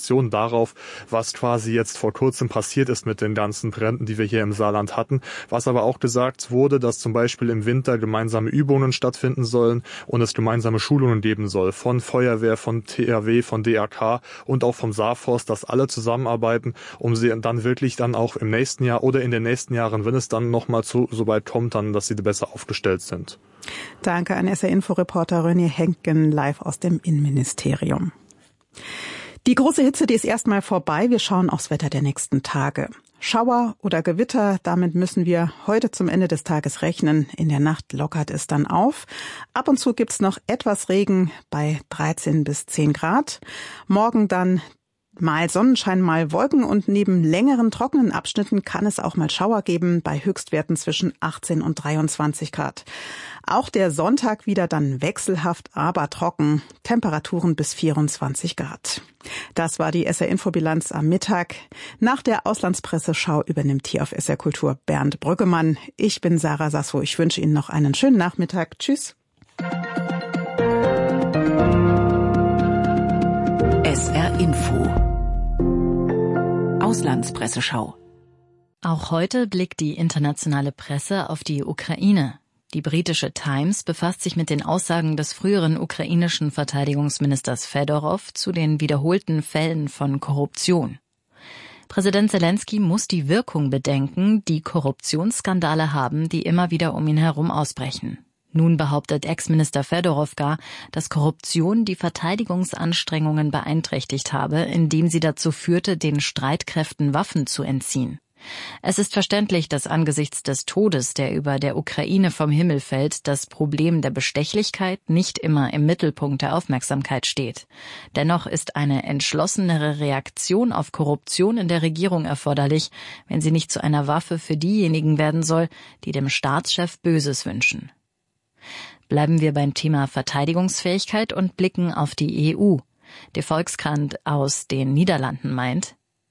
Reaktion darauf, was quasi jetzt vor kurzem passiert ist mit den ganzen Bränden, die wir hier im Saarland hatten. Was aber auch gesagt wurde, dass zum Beispiel im Winter gemeinsame Übungen stattfinden sollen und es gemeinsame Schulungen geben soll von Feuerwehr, von THW, von DRK und auch vom Saarforst, dass alle zusammenarbeiten, um sie dann wirklich dann auch im nächsten Jahr oder in den nächsten Jahren, wenn es dann nochmal so weit kommt, dann, dass sie besser aufgestellt sind. Danke an SR-Info-Reporter René Henken live aus dem Innenministerium. Die große Hitze, die ist erstmal vorbei. Wir schauen aufs Wetter der nächsten Tage. Schauer oder Gewitter, damit müssen wir heute zum Ende des Tages rechnen. In der Nacht lockert es dann auf. Ab und zu gibt's noch etwas Regen bei 13 bis 10 Grad. Morgen dann mal Sonnenschein, mal Wolken und neben längeren trockenen Abschnitten kann es auch mal Schauer geben bei Höchstwerten zwischen 18 und 23 Grad. Auch der Sonntag wieder dann wechselhaft, aber trocken. Temperaturen bis 24 Grad. Das war die SR-Info-Bilanz am Mittag. Nach der Auslandspresseschau übernimmt hier auf SR Kultur Bernd Brüggemann. Ich bin Sarah Sasso. Ich wünsche Ihnen noch einen schönen Nachmittag. Tschüss. SR Info Auslandspresseschau. Auch heute blickt die internationale Presse auf die Ukraine. Die britische Times befasst sich mit den Aussagen des früheren ukrainischen Verteidigungsministers Fedorov zu den wiederholten Fällen von Korruption. Präsident Selenskyj muss die Wirkung bedenken, die Korruptionsskandale haben, die immer wieder um ihn herum ausbrechen. Nun behauptet Ex-Minister Fedorov gar, dass Korruption die Verteidigungsanstrengungen beeinträchtigt habe, indem sie dazu führte, den Streitkräften Waffen zu entziehen. Es ist verständlich, dass angesichts des Todes, der über der Ukraine vom Himmel fällt, das Problem der Bestechlichkeit nicht immer im Mittelpunkt der Aufmerksamkeit steht. Dennoch ist eine entschlossenere Reaktion auf Korruption in der Regierung erforderlich, wenn sie nicht zu einer Waffe für diejenigen werden soll, die dem Staatschef Böses wünschen. Bleiben wir beim Thema Verteidigungsfähigkeit und blicken auf die EU. Der Volkskrant aus den Niederlanden meint: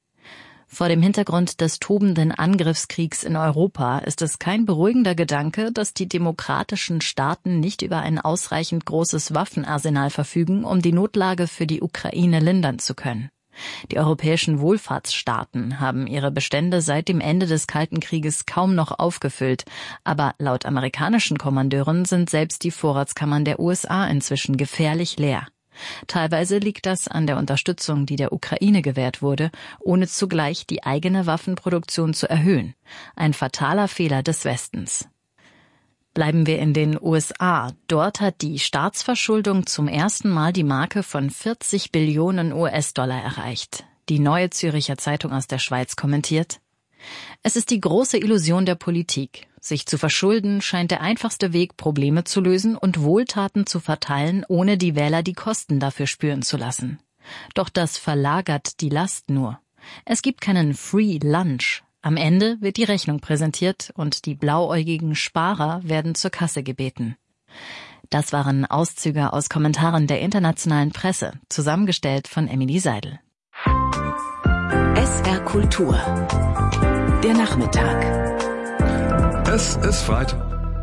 Vor dem Hintergrund des tobenden Angriffskriegs in Europa ist es kein beruhigender Gedanke, dass die demokratischen Staaten nicht über ein ausreichend großes Waffenarsenal verfügen, um die Notlage für die Ukraine lindern zu können. Die europäischen Wohlfahrtsstaaten haben ihre Bestände seit dem Ende des Kalten Krieges kaum noch aufgefüllt, aber laut amerikanischen Kommandeuren sind selbst die Vorratskammern der USA inzwischen gefährlich leer. Teilweise liegt das an der Unterstützung, die der Ukraine gewährt wurde, ohne zugleich die eigene Waffenproduktion zu erhöhen. Ein fataler Fehler des Westens. Bleiben wir in den USA. Dort hat die Staatsverschuldung zum ersten Mal die Marke von 40 Billionen US-Dollar erreicht. Die Neue Zürcher Zeitung aus der Schweiz kommentiert: Es ist die große Illusion der Politik. Sich zu verschulden scheint der einfachste Weg, Probleme zu lösen und Wohltaten zu verteilen, ohne die Wähler die Kosten dafür spüren zu lassen. Doch das verlagert die Last nur. Es gibt keinen Free Lunch. Am Ende wird die Rechnung präsentiert und die blauäugigen Sparer werden zur Kasse gebeten. Das waren Auszüge aus Kommentaren der internationalen Presse, zusammengestellt von Emily Seidel. SR Kultur. Der Nachmittag. Es ist Freitag.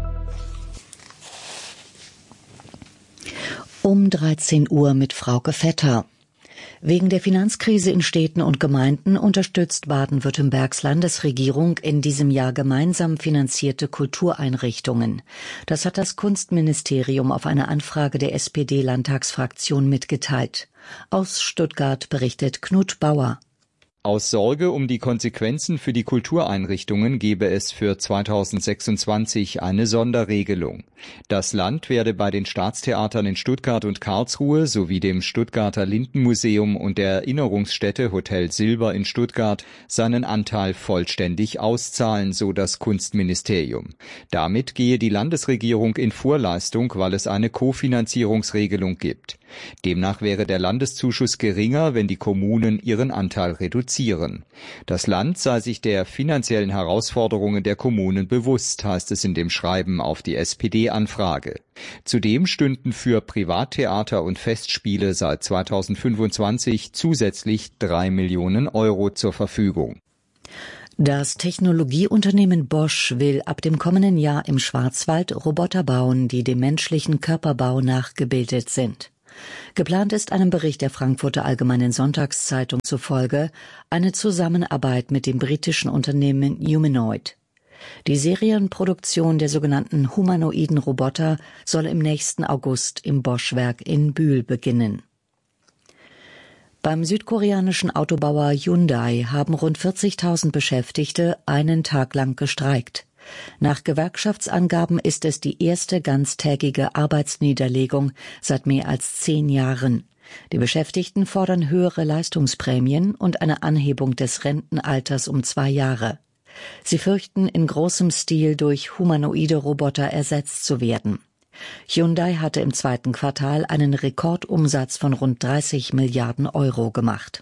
Um 13 Uhr mit Frauke Vetter. Wegen der Finanzkrise in Städten und Gemeinden unterstützt Baden-Württembergs Landesregierung in diesem Jahr gemeinsam finanzierte Kultureinrichtungen. Das hat das Kunstministerium auf eine Anfrage der SPD-Landtagsfraktion mitgeteilt. Aus Stuttgart berichtet Knut Bauer. Aus Sorge um die Konsequenzen für die Kultureinrichtungen gebe es für 2026 eine Sonderregelung. Das Land werde bei den Staatstheatern in Stuttgart und Karlsruhe sowie dem Stuttgarter Lindenmuseum und der Erinnerungsstätte Hotel Silber in Stuttgart seinen Anteil vollständig auszahlen, so das Kunstministerium. Damit gehe die Landesregierung in Vorleistung, weil es eine Kofinanzierungsregelung gibt. Demnach wäre der Landeszuschuss geringer, wenn die Kommunen ihren Anteil reduzieren. Das Land sei sich der finanziellen Herausforderungen der Kommunen bewusst, heißt es in dem Schreiben auf die SPD-Anfrage. Zudem stünden für Privattheater und Festspiele seit 2025 zusätzlich 3 Millionen Euro zur Verfügung. Das Technologieunternehmen Bosch will ab dem kommenden Jahr im Schwarzwald Roboter bauen, die dem menschlichen Körperbau nachgebildet sind. Geplant ist einem Bericht der Frankfurter Allgemeinen Sonntagszeitung zufolge eine Zusammenarbeit mit dem britischen Unternehmen Humanoid. Die Serienproduktion der sogenannten humanoiden Roboter soll im nächsten August im Bosch-Werk in Bühl beginnen. Beim südkoreanischen Autobauer Hyundai haben rund 40.000 Beschäftigte einen Tag lang gestreikt. Nach Gewerkschaftsangaben ist es die erste ganztägige Arbeitsniederlegung seit mehr als 10 Jahren. Die Beschäftigten fordern höhere Leistungsprämien und eine Anhebung des Rentenalters um 2 Jahre. Sie fürchten, in großem Stil durch humanoide Roboter ersetzt zu werden. Hyundai hatte im 2. Quartal einen Rekordumsatz von rund 30 Milliarden Euro gemacht.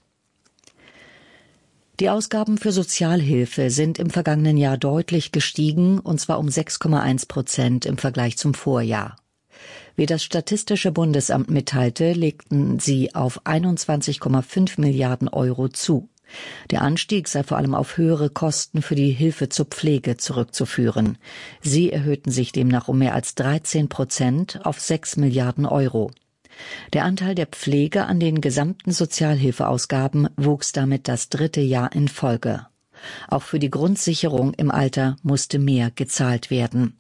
Die Ausgaben für Sozialhilfe sind im vergangenen Jahr deutlich gestiegen, und zwar um 6,1% im Vergleich zum Vorjahr. Wie das Statistische Bundesamt mitteilte, legten sie auf 21,5 Milliarden Euro zu. Der Anstieg sei vor allem auf höhere Kosten für die Hilfe zur Pflege zurückzuführen. Sie erhöhten sich demnach um mehr als 13% auf 6 Milliarden Euro. Der Anteil der Pflege an den gesamten Sozialhilfeausgaben wuchs damit das 3. Jahr in Folge. Auch für die Grundsicherung im Alter musste mehr gezahlt werden.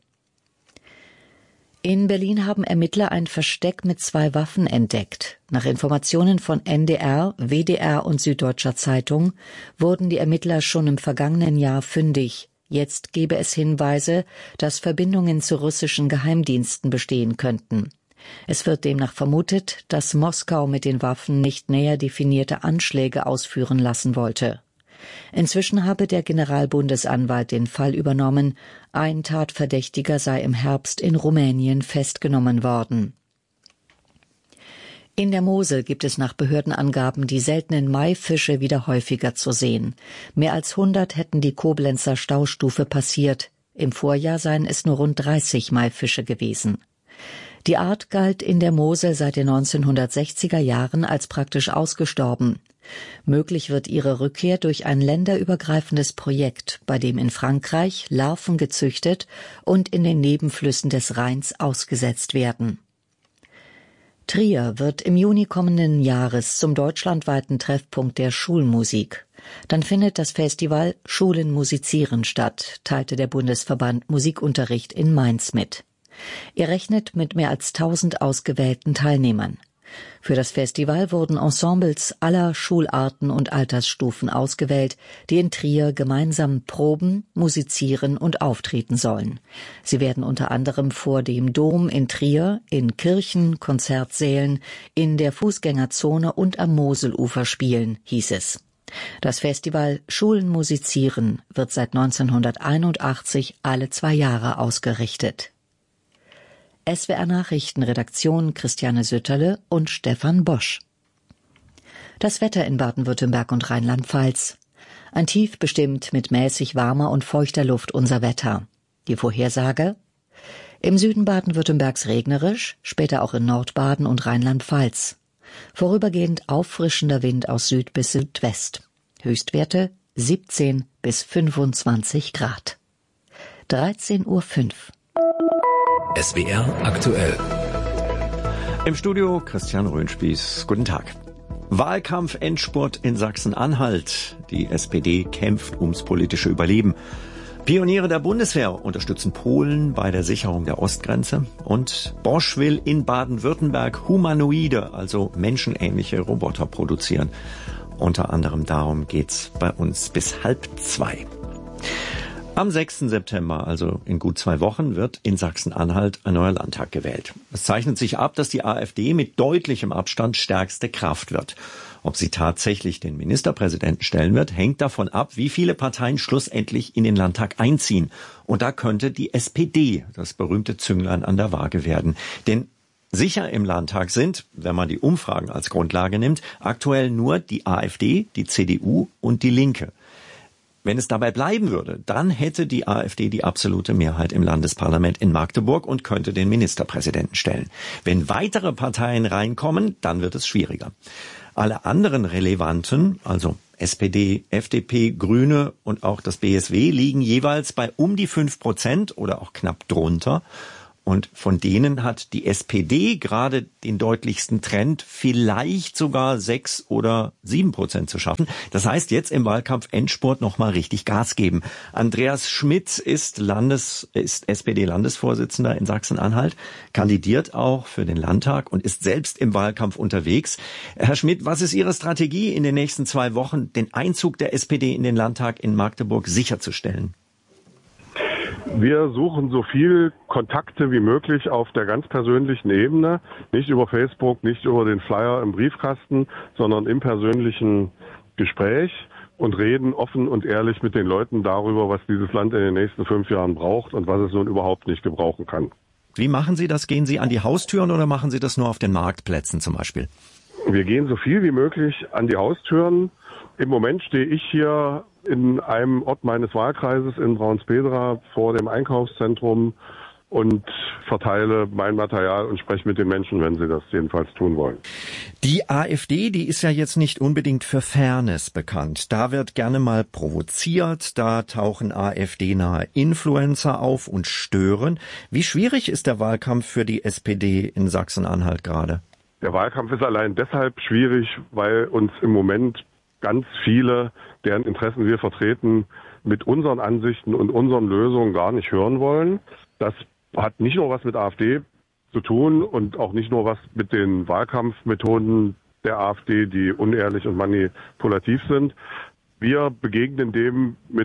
In Berlin haben Ermittler ein Versteck mit 2 Waffen entdeckt. Nach Informationen von NDR, WDR und Süddeutscher Zeitung wurden die Ermittler schon im vergangenen Jahr fündig. Jetzt gebe es Hinweise, dass Verbindungen zu russischen Geheimdiensten bestehen könnten. Es wird demnach vermutet, dass Moskau mit den Waffen nicht näher definierte Anschläge ausführen lassen wollte. Inzwischen habe der Generalbundesanwalt den Fall übernommen. Ein Tatverdächtiger sei im Herbst in Rumänien festgenommen worden. In der Mosel gibt es nach Behördenangaben die seltenen Maifische wieder häufiger zu sehen. Mehr als 100 hätten die Koblenzer Staustufe passiert. Im Vorjahr seien es nur rund 30 Maifische gewesen. Die Art galt in der Mosel seit den 1960er Jahren als praktisch ausgestorben. Möglich wird ihre Rückkehr durch ein länderübergreifendes Projekt, bei dem in Frankreich Larven gezüchtet und in den Nebenflüssen des Rheins ausgesetzt werden. Trier wird im Juni kommenden Jahres zum deutschlandweiten Treffpunkt der Schulmusik. Dann findet das Festival Schulen musizieren statt, teilte der Bundesverband Musikunterricht in Mainz mit. Er rechnet mit mehr als 1000 ausgewählten Teilnehmern. Für das Festival wurden Ensembles aller Schularten und Altersstufen ausgewählt, die in Trier gemeinsam proben, musizieren und auftreten sollen. Sie werden unter anderem vor dem Dom in Trier, in Kirchen, Konzertsälen, in der Fußgängerzone und am Moselufer spielen, hieß es. Das Festival Schulen musizieren wird seit 1981 alle 2 Jahre ausgerichtet. SWR Nachrichtenredaktion Christiane Sütterle und Stefan Bosch. Das Wetter in Baden-Württemberg und Rheinland-Pfalz. Ein Tief bestimmt mit mäßig warmer und feuchter Luft unser Wetter. Die Vorhersage: im Süden Baden-Württembergs regnerisch, später auch in Nordbaden und Rheinland-Pfalz. Vorübergehend auffrischender Wind aus Süd bis Südwest. Höchstwerte 17 bis 25 Grad. 13:05 Uhr. SWR aktuell. Im Studio Christian Röhnspieß. Guten Tag. Wahlkampf-Endspurt in Sachsen-Anhalt. Die SPD kämpft ums politische Überleben. Pioniere der Bundeswehr unterstützen Polen bei der Sicherung der Ostgrenze. Und Bosch will in Baden-Württemberg humanoide, also menschenähnliche Roboter produzieren. Unter anderem darum geht's bei uns bis 1:30. Am 6. September, also in gut 2 Wochen, wird in Sachsen-Anhalt ein neuer Landtag gewählt. Es zeichnet sich ab, dass die AfD mit deutlichem Abstand stärkste Kraft wird. Ob sie tatsächlich den Ministerpräsidenten stellen wird, hängt davon ab, wie viele Parteien schlussendlich in den Landtag einziehen. Und da könnte die SPD das berühmte Zünglein an der Waage werden. Denn sicher im Landtag sind, wenn man die Umfragen als Grundlage nimmt, aktuell nur die AfD, die CDU und die Linke. Wenn es dabei bleiben würde, dann hätte die AfD die absolute Mehrheit im Landesparlament in Magdeburg und könnte den Ministerpräsidenten stellen. Wenn weitere Parteien reinkommen, dann wird es schwieriger. Alle anderen relevanten, also SPD, FDP, Grüne und auch das BSW, liegen jeweils bei um die 5% oder auch knapp drunter. Und von denen hat die SPD gerade den deutlichsten Trend, vielleicht sogar 6 oder 7% zu schaffen. Das heißt, jetzt im Wahlkampf-Endspurt nochmal richtig Gas geben. Andreas Schmidt ist SPD-Landesvorsitzender in Sachsen-Anhalt, kandidiert auch für den Landtag und ist selbst im Wahlkampf unterwegs. Herr Schmidt, was ist Ihre Strategie in den nächsten 2 Wochen, den Einzug der SPD in den Landtag in Magdeburg sicherzustellen? Wir suchen so viel Kontakte wie möglich auf der ganz persönlichen Ebene, nicht über Facebook, nicht über den Flyer im Briefkasten, sondern im persönlichen Gespräch und reden offen und ehrlich mit den Leuten darüber, was dieses Land in den nächsten 5 Jahren braucht und was es nun überhaupt nicht gebrauchen kann. Wie machen Sie das? Gehen Sie an die Haustüren oder machen Sie das nur auf den Marktplätzen zum Beispiel? Wir gehen so viel wie möglich an die Haustüren. Im Moment stehe ich hier in einem Ort meines Wahlkreises in Braunsbedra vor dem Einkaufszentrum und verteile mein Material und spreche mit den Menschen, wenn sie das jedenfalls tun wollen. Die AfD, die ist ja jetzt nicht unbedingt für Fairness bekannt. Da wird gerne mal provoziert, da tauchen AfD-nahe Influencer auf und stören. Wie schwierig ist der Wahlkampf für die SPD in Sachsen-Anhalt gerade? Der Wahlkampf ist allein deshalb schwierig, weil uns im Moment ganz viele, deren Interessen wir vertreten, mit unseren Ansichten und unseren Lösungen gar nicht hören wollen. Das hat nicht nur was mit AfD zu tun und auch nicht nur was mit den Wahlkampfmethoden der AfD, die unehrlich und manipulativ sind. Wir begegnen dem mit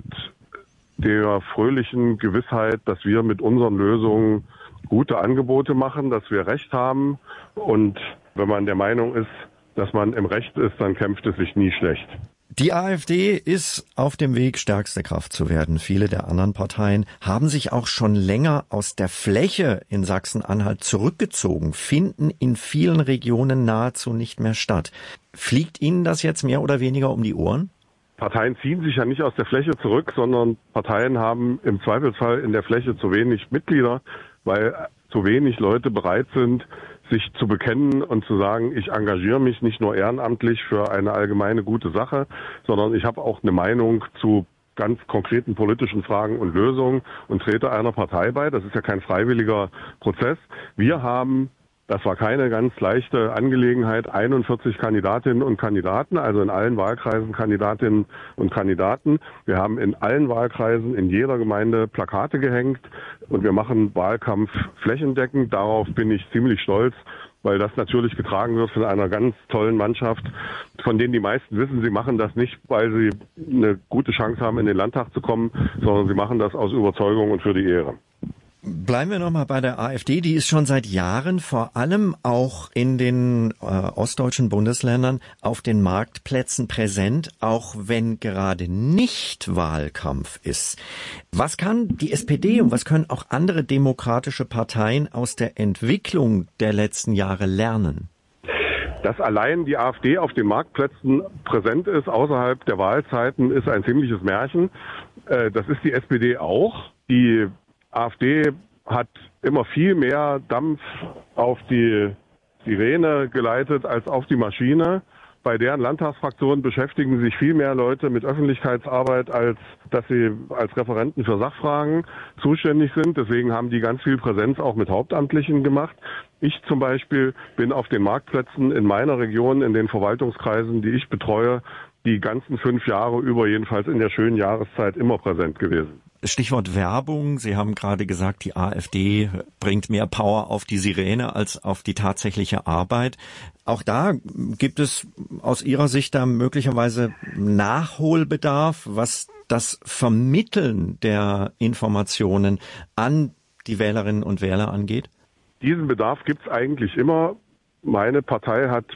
der fröhlichen Gewissheit, dass wir mit unseren Lösungen gute Angebote machen, dass wir Recht haben. Und wenn man der Meinung ist, dass man im Recht ist, dann kämpft es sich nie schlecht. Die AfD ist auf dem Weg, stärkste Kraft zu werden. Viele der anderen Parteien haben sich auch schon länger aus der Fläche in Sachsen-Anhalt zurückgezogen, finden in vielen Regionen nahezu nicht mehr statt. Fliegt Ihnen das jetzt mehr oder weniger um die Ohren? Parteien ziehen sich ja nicht aus der Fläche zurück, sondern Parteien haben im Zweifelsfall in der Fläche zu wenig Mitglieder, weil zu wenig Leute bereit sind, sich zu bekennen und zu sagen, ich engagiere mich nicht nur ehrenamtlich für eine allgemeine gute Sache, sondern ich habe auch eine Meinung zu ganz konkreten politischen Fragen und Lösungen und trete einer Partei bei. Das ist ja kein freiwilliger Prozess. Wir haben, das war keine ganz leichte Angelegenheit, 41 Kandidatinnen und Kandidaten, also in allen Wahlkreisen Kandidatinnen und Kandidaten. Wir haben in allen Wahlkreisen, in jeder Gemeinde Plakate gehängt und wir machen Wahlkampf flächendeckend. Darauf bin ich ziemlich stolz, weil das natürlich getragen wird von einer ganz tollen Mannschaft, von denen die meisten wissen, sie machen das nicht, weil sie eine gute Chance haben, in den Landtag zu kommen, sondern sie machen das aus Überzeugung und für die Ehre. Bleiben wir nochmal bei der AfD. Die ist schon seit Jahren vor allem auch in den ostdeutschen Bundesländern auf den Marktplätzen präsent, auch wenn gerade nicht Wahlkampf ist. Was kann die SPD und was können auch andere demokratische Parteien aus der Entwicklung der letzten Jahre lernen? Dass allein die AfD auf den Marktplätzen präsent ist, außerhalb der Wahlzeiten, ist ein ziemliches Märchen. Das ist die SPD auch. Die AfD hat immer viel mehr Dampf auf die Sirene geleitet als auf die Maschine. Bei deren Landtagsfraktionen beschäftigen sich viel mehr Leute mit Öffentlichkeitsarbeit, als dass sie als Referenten für Sachfragen zuständig sind. Deswegen haben die ganz viel Präsenz auch mit Hauptamtlichen gemacht. Ich zum Beispiel bin auf den Marktplätzen in meiner Region, in den Verwaltungskreisen, die ich betreue, die ganzen 5 Jahre über, jedenfalls in der schönen Jahreszeit, immer präsent gewesen. Stichwort Werbung. Sie haben gerade gesagt, die AfD bringt mehr Power auf die Sirene als auf die tatsächliche Arbeit. Auch da gibt es aus Ihrer Sicht da möglicherweise Nachholbedarf, was das Vermitteln der Informationen an die Wählerinnen und Wähler angeht? Diesen Bedarf gibt es eigentlich immer. Meine Partei hat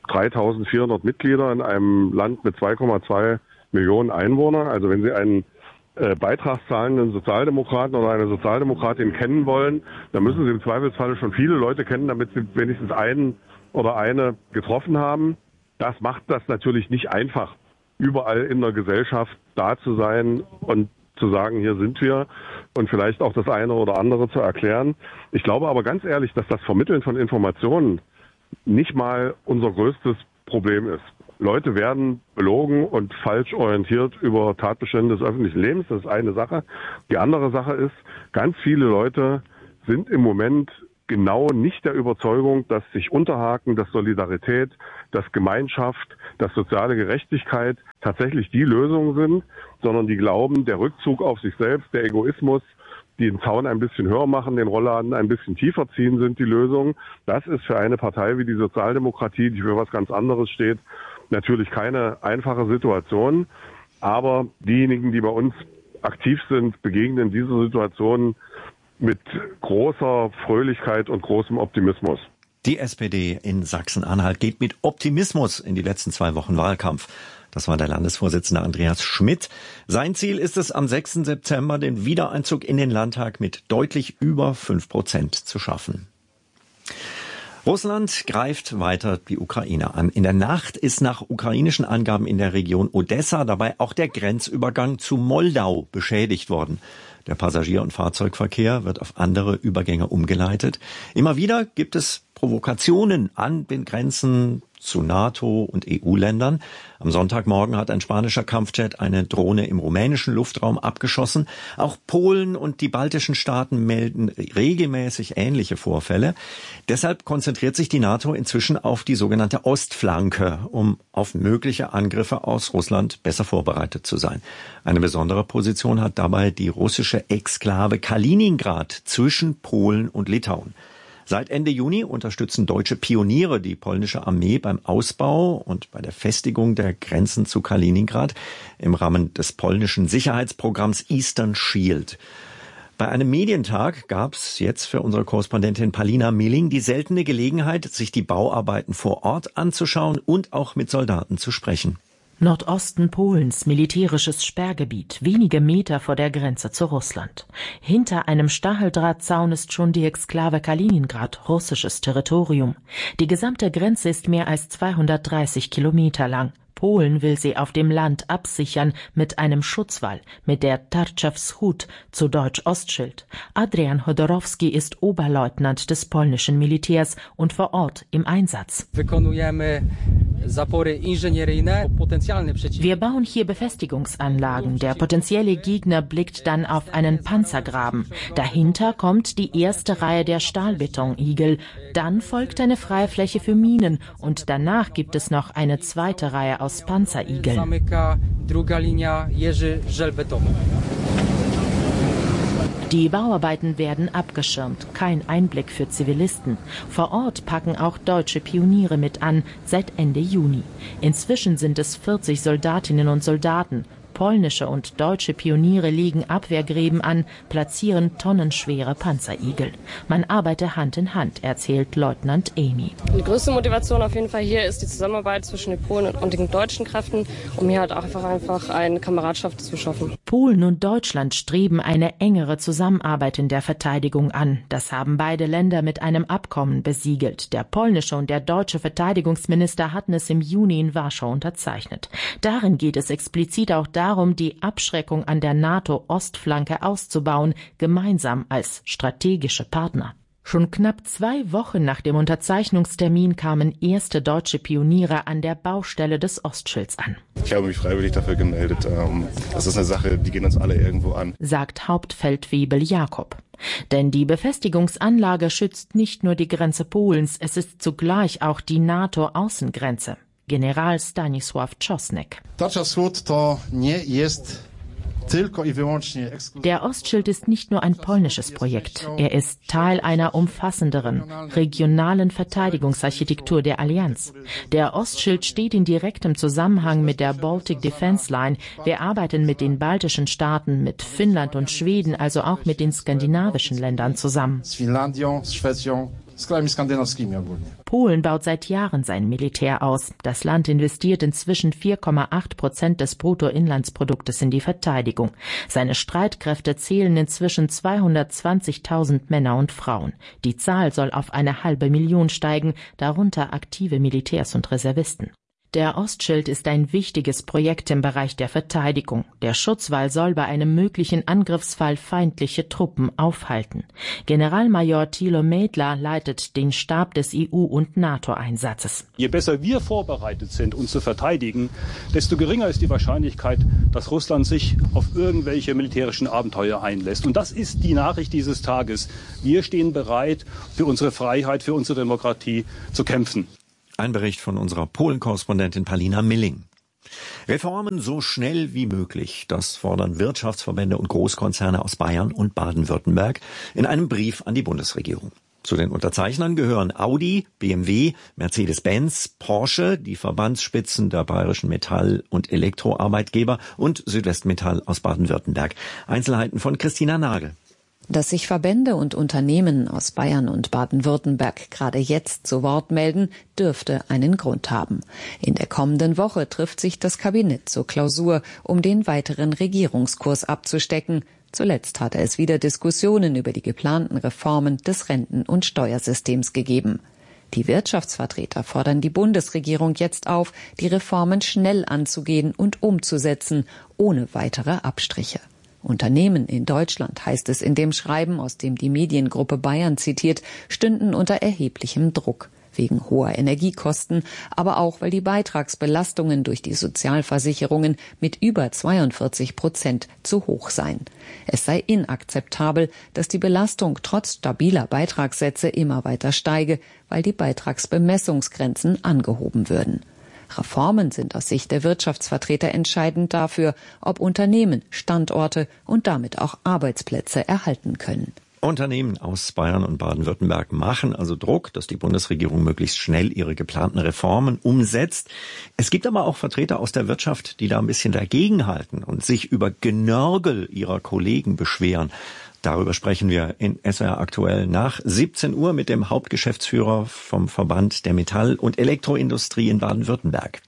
3.400 Mitglieder in einem Land mit 2,2 Millionen Einwohnern. Also wenn Sie einen beitragszahlenden Sozialdemokraten oder eine Sozialdemokratin kennen wollen, dann müssen Sie im Zweifelsfall schon viele Leute kennen, damit Sie wenigstens einen oder eine getroffen haben. Das macht das natürlich nicht einfach, überall in der Gesellschaft da zu sein und zu sagen, hier sind wir und vielleicht auch das eine oder andere zu erklären. Ich glaube aber ganz ehrlich, dass das Vermitteln von Informationen nicht mal unser größtes Problem ist. Leute werden belogen und falsch orientiert über Tatbestände des öffentlichen Lebens. Das ist eine Sache. Die andere Sache ist, ganz viele Leute sind im Moment genau nicht der Überzeugung, dass sich Unterhaken, dass Solidarität, dass Gemeinschaft, dass soziale Gerechtigkeit tatsächlich die Lösungen sind, sondern die glauben, der Rückzug auf sich selbst, der Egoismus, den Zaun ein bisschen höher machen, den Rollladen ein bisschen tiefer ziehen, sind die Lösungen. Das ist für eine Partei wie die Sozialdemokratie, die für was ganz anderes steht, natürlich keine einfache Situation. Aber diejenigen, die bei uns aktiv sind, begegnen dieser Situation mit großer Fröhlichkeit und großem Optimismus. Die SPD in Sachsen-Anhalt geht mit Optimismus in die letzten 2 Wochen Wahlkampf. Das war der Landesvorsitzende Andreas Schmidt. Sein Ziel ist es, am 6. September den Wiedereinzug in den Landtag mit deutlich über 5% zu schaffen. Russland greift weiter die Ukraine an. In der Nacht ist nach ukrainischen Angaben in der Region Odessa dabei auch der Grenzübergang zu Moldau beschädigt worden. Der Passagier- und Fahrzeugverkehr wird auf andere Übergänge umgeleitet. Immer wieder gibt es Provokationen an den Grenzen zu NATO- und EU-Ländern. Am Sonntagmorgen hat ein spanischer Kampfjet eine Drohne im rumänischen Luftraum abgeschossen. Auch Polen und die baltischen Staaten melden regelmäßig ähnliche Vorfälle. Deshalb konzentriert sich die NATO inzwischen auf die sogenannte Ostflanke, um auf mögliche Angriffe aus Russland besser vorbereitet zu sein. Eine besondere Position hat dabei die russische Exklave Kaliningrad zwischen Polen und Litauen. Seit Ende Juni unterstützen deutsche Pioniere die polnische Armee beim Ausbau und bei der Festigung der Grenzen zu Kaliningrad im Rahmen des polnischen Sicherheitsprogramms Eastern Shield. Bei einem Medientag gab es jetzt für unsere Korrespondentin Palina Milling die seltene Gelegenheit, sich die Bauarbeiten vor Ort anzuschauen und auch mit Soldaten zu sprechen. Nordosten Polens, militärisches Sperrgebiet, wenige Meter vor der Grenze zu Russland. Hinter einem Stacheldrahtzaun ist schon die Exklave Kaliningrad, russisches Territorium. Die gesamte Grenze ist mehr als 230 Kilometer lang. Polen will sie auf dem Land absichern mit einem Schutzwall, mit der Tarcza Wschód, zu Deutsch Ostschild. Adrian Chodorowski ist Oberleutnant des polnischen Militärs und vor Ort im Einsatz. Wir bauen hier Befestigungsanlagen. Der potenzielle Gegner blickt dann auf einen Panzergraben. Dahinter kommt die erste Reihe der Stahlbetonigel. Dann folgt eine freie Fläche für Minen und danach gibt es noch eine zweite Reihe aus Panzerigeln. Die Bauarbeiten werden abgeschirmt, kein Einblick für Zivilisten. Vor Ort packen auch deutsche Pioniere mit an, seit Ende Juni. Inzwischen sind es 40 Soldatinnen und Soldaten. Polnische und deutsche Pioniere legen Abwehrgräben an, platzieren tonnenschwere Panzerigel. Man arbeite Hand in Hand, erzählt Leutnant Amy. Die größte Motivation auf jeden Fall hier ist die Zusammenarbeit zwischen den Polen und den deutschen Kräften, um hier halt einfach eine Kameradschaft zu schaffen. Polen und Deutschland streben eine engere Zusammenarbeit in der Verteidigung an. Das haben beide Länder mit einem Abkommen besiegelt. Der polnische und der deutsche Verteidigungsminister hatten es im Juni in Warschau unterzeichnet. Darin geht es explizit auch darum, die Abschreckung an der NATO-Ostflanke auszubauen, gemeinsam als strategische Partner. Schon knapp 2 Wochen nach dem Unterzeichnungstermin kamen erste deutsche Pioniere an der Baustelle des Ostschilds an. Ich habe mich freiwillig dafür gemeldet. Das ist eine Sache, die geht uns alle irgendwo an, sagt Hauptfeldwebel Jakob. Denn die Befestigungsanlage schützt nicht nur die Grenze Polens, es ist zugleich auch die NATO-Außengrenze. General Stanisław Czosnek. Der Ostschild ist nicht nur ein polnisches Projekt. Er ist Teil einer umfassenderen, regionalen Verteidigungsarchitektur der Allianz. Der Ostschild steht in direktem Zusammenhang mit der Baltic Defense Line. Wir arbeiten mit den baltischen Staaten, mit Finnland und Schweden, also auch mit den skandinavischen Ländern zusammen. Polen baut seit Jahren sein Militär aus. Das Land investiert inzwischen 4,8% des Bruttoinlandsproduktes in die Verteidigung. Seine Streitkräfte zählen inzwischen 220.000 Männer und Frauen. Die Zahl soll auf 500.000 steigen, darunter aktive Militärs und Reservisten. Der Ostschild ist ein wichtiges Projekt im Bereich der Verteidigung. Der Schutzwall soll bei einem möglichen Angriffsfall feindliche Truppen aufhalten. Generalmajor Thilo Mädler leitet den Stab des EU- und NATO-Einsatzes. Je besser wir vorbereitet sind, uns zu verteidigen, desto geringer ist die Wahrscheinlichkeit, dass Russland sich auf irgendwelche militärischen Abenteuer einlässt. Und das ist die Nachricht dieses Tages. Wir stehen bereit, für unsere Freiheit, für unsere Demokratie zu kämpfen. Ein Bericht von unserer Polen-Korrespondentin Palina Milling. Reformen so schnell wie möglich, das fordern Wirtschaftsverbände und Großkonzerne aus Bayern und Baden-Württemberg in einem Brief an die Bundesregierung. Zu den Unterzeichnern gehören Audi, BMW, Mercedes-Benz, Porsche, die Verbandsspitzen der bayerischen Metall- und Elektroarbeitgeber und Südwestmetall aus Baden-Württemberg. Einzelheiten von Christina Nagel. Dass sich Verbände und Unternehmen aus Bayern und Baden-Württemberg gerade jetzt zu Wort melden, dürfte einen Grund haben. In der kommenden Woche trifft sich das Kabinett zur Klausur, um den weiteren Regierungskurs abzustecken. Zuletzt hatte es wieder Diskussionen über die geplanten Reformen des Renten- und Steuersystems gegeben. Die Wirtschaftsvertreter fordern die Bundesregierung jetzt auf, die Reformen schnell anzugehen und umzusetzen, ohne weitere Abstriche. Unternehmen in Deutschland, heißt es in dem Schreiben, aus dem die Mediengruppe Bayern zitiert, stünden unter erheblichem Druck. Wegen hoher Energiekosten, aber auch, weil die Beitragsbelastungen durch die Sozialversicherungen mit über 42% zu hoch seien. Es sei inakzeptabel, dass die Belastung trotz stabiler Beitragssätze immer weiter steige, weil die Beitragsbemessungsgrenzen angehoben würden. Reformen sind aus Sicht der Wirtschaftsvertreter entscheidend dafür, ob Unternehmen Standorte und damit auch Arbeitsplätze erhalten können. Unternehmen aus Bayern und Baden-Württemberg machen also Druck, dass die Bundesregierung möglichst schnell ihre geplanten Reformen umsetzt. Es gibt aber auch Vertreter aus der Wirtschaft, die da ein bisschen dagegenhalten und sich über Genörgel ihrer Kollegen beschweren. Darüber sprechen wir in SWR aktuell nach 17 Uhr mit dem Hauptgeschäftsführer vom Verband der Metall- und Elektroindustrie in Baden-Württemberg.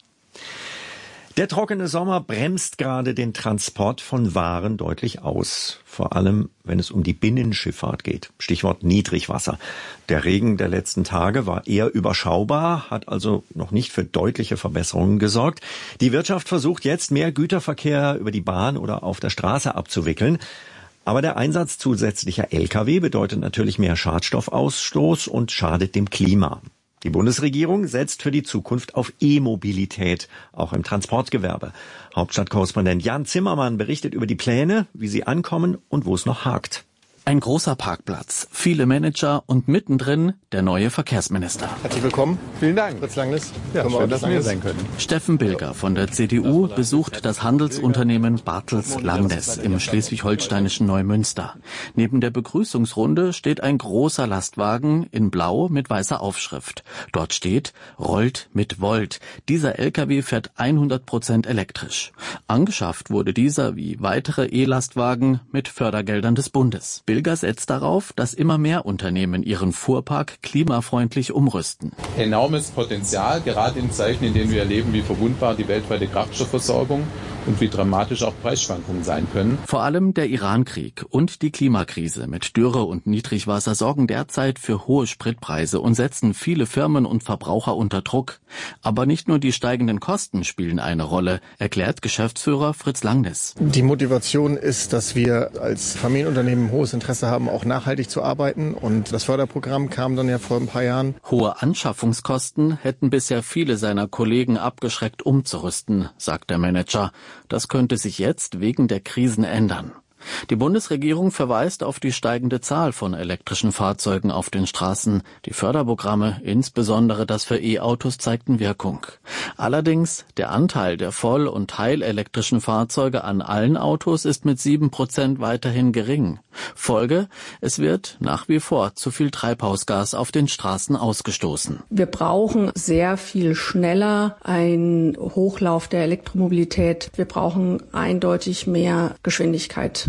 Der trockene Sommer bremst gerade den Transport von Waren deutlich aus. Vor allem, wenn es um die Binnenschifffahrt geht. Stichwort Niedrigwasser. Der Regen der letzten Tage war eher überschaubar, hat also noch nicht für deutliche Verbesserungen gesorgt. Die Wirtschaft versucht jetzt, mehr Güterverkehr über die Bahn oder auf der Straße abzuwickeln. Aber der Einsatz zusätzlicher Lkw bedeutet natürlich mehr Schadstoffausstoß und schadet dem Klima. Die Bundesregierung setzt für die Zukunft auf E-Mobilität, auch im Transportgewerbe. Hauptstadtkorrespondent Jan Zimmermann berichtet über die Pläne, wie sie ankommen und wo es noch hakt. Ein großer Parkplatz, viele Manager und mittendrin der neue Verkehrsminister. Herzlich willkommen. Vielen Dank, Fritz Langnes. Ja, schön, dass wir sein können. Steffen Bilger von der CDU besucht das Handelsunternehmen Bartels Landes im schleswig-holsteinischen Neumünster. Neben der Begrüßungsrunde steht ein großer Lastwagen in Blau mit weißer Aufschrift. Dort steht, rollt mit Volt. Dieser LKW fährt 100% elektrisch. Angeschafft wurde dieser wie weitere E-Lastwagen mit Fördergeldern des Bundes. Bilger setzt darauf, dass immer mehr Unternehmen ihren Fuhrpark klimafreundlich umrüsten. Enormes Potenzial, gerade in Zeiten, in denen wir erleben, wie verwundbar die weltweite Kraftstoffversorgung und wie dramatisch auch Preisschwankungen sein können. Vor allem der Irankrieg und die Klimakrise mit Dürre und Niedrigwasser sorgen derzeit für hohe Spritpreise und setzen viele Firmen und Verbraucher unter Druck. Aber nicht nur die steigenden Kosten spielen eine Rolle, erklärt Geschäftsführer Fritz Langnes. Die Motivation ist, dass wir als Familienunternehmen hohes Interesse haben, auch nachhaltig zu arbeiten. Und das Förderprogramm kam dann ja vor ein paar Jahren. Hohe Anschaffungskosten hätten bisher viele seiner Kollegen abgeschreckt, umzurüsten, sagt der Manager. Das könnte sich jetzt wegen der Krisen ändern. Die Bundesregierung verweist auf die steigende Zahl von elektrischen Fahrzeugen auf den Straßen. Die Förderprogramme, insbesondere das für E-Autos, zeigten Wirkung. Allerdings, der Anteil der voll- und teilelektrischen Fahrzeuge an allen Autos ist mit 7% weiterhin gering. Folge, es wird nach wie vor zu viel Treibhausgas auf den Straßen ausgestoßen. Wir brauchen sehr viel schneller einen Hochlauf der Elektromobilität. Wir brauchen eindeutig mehr Geschwindigkeit.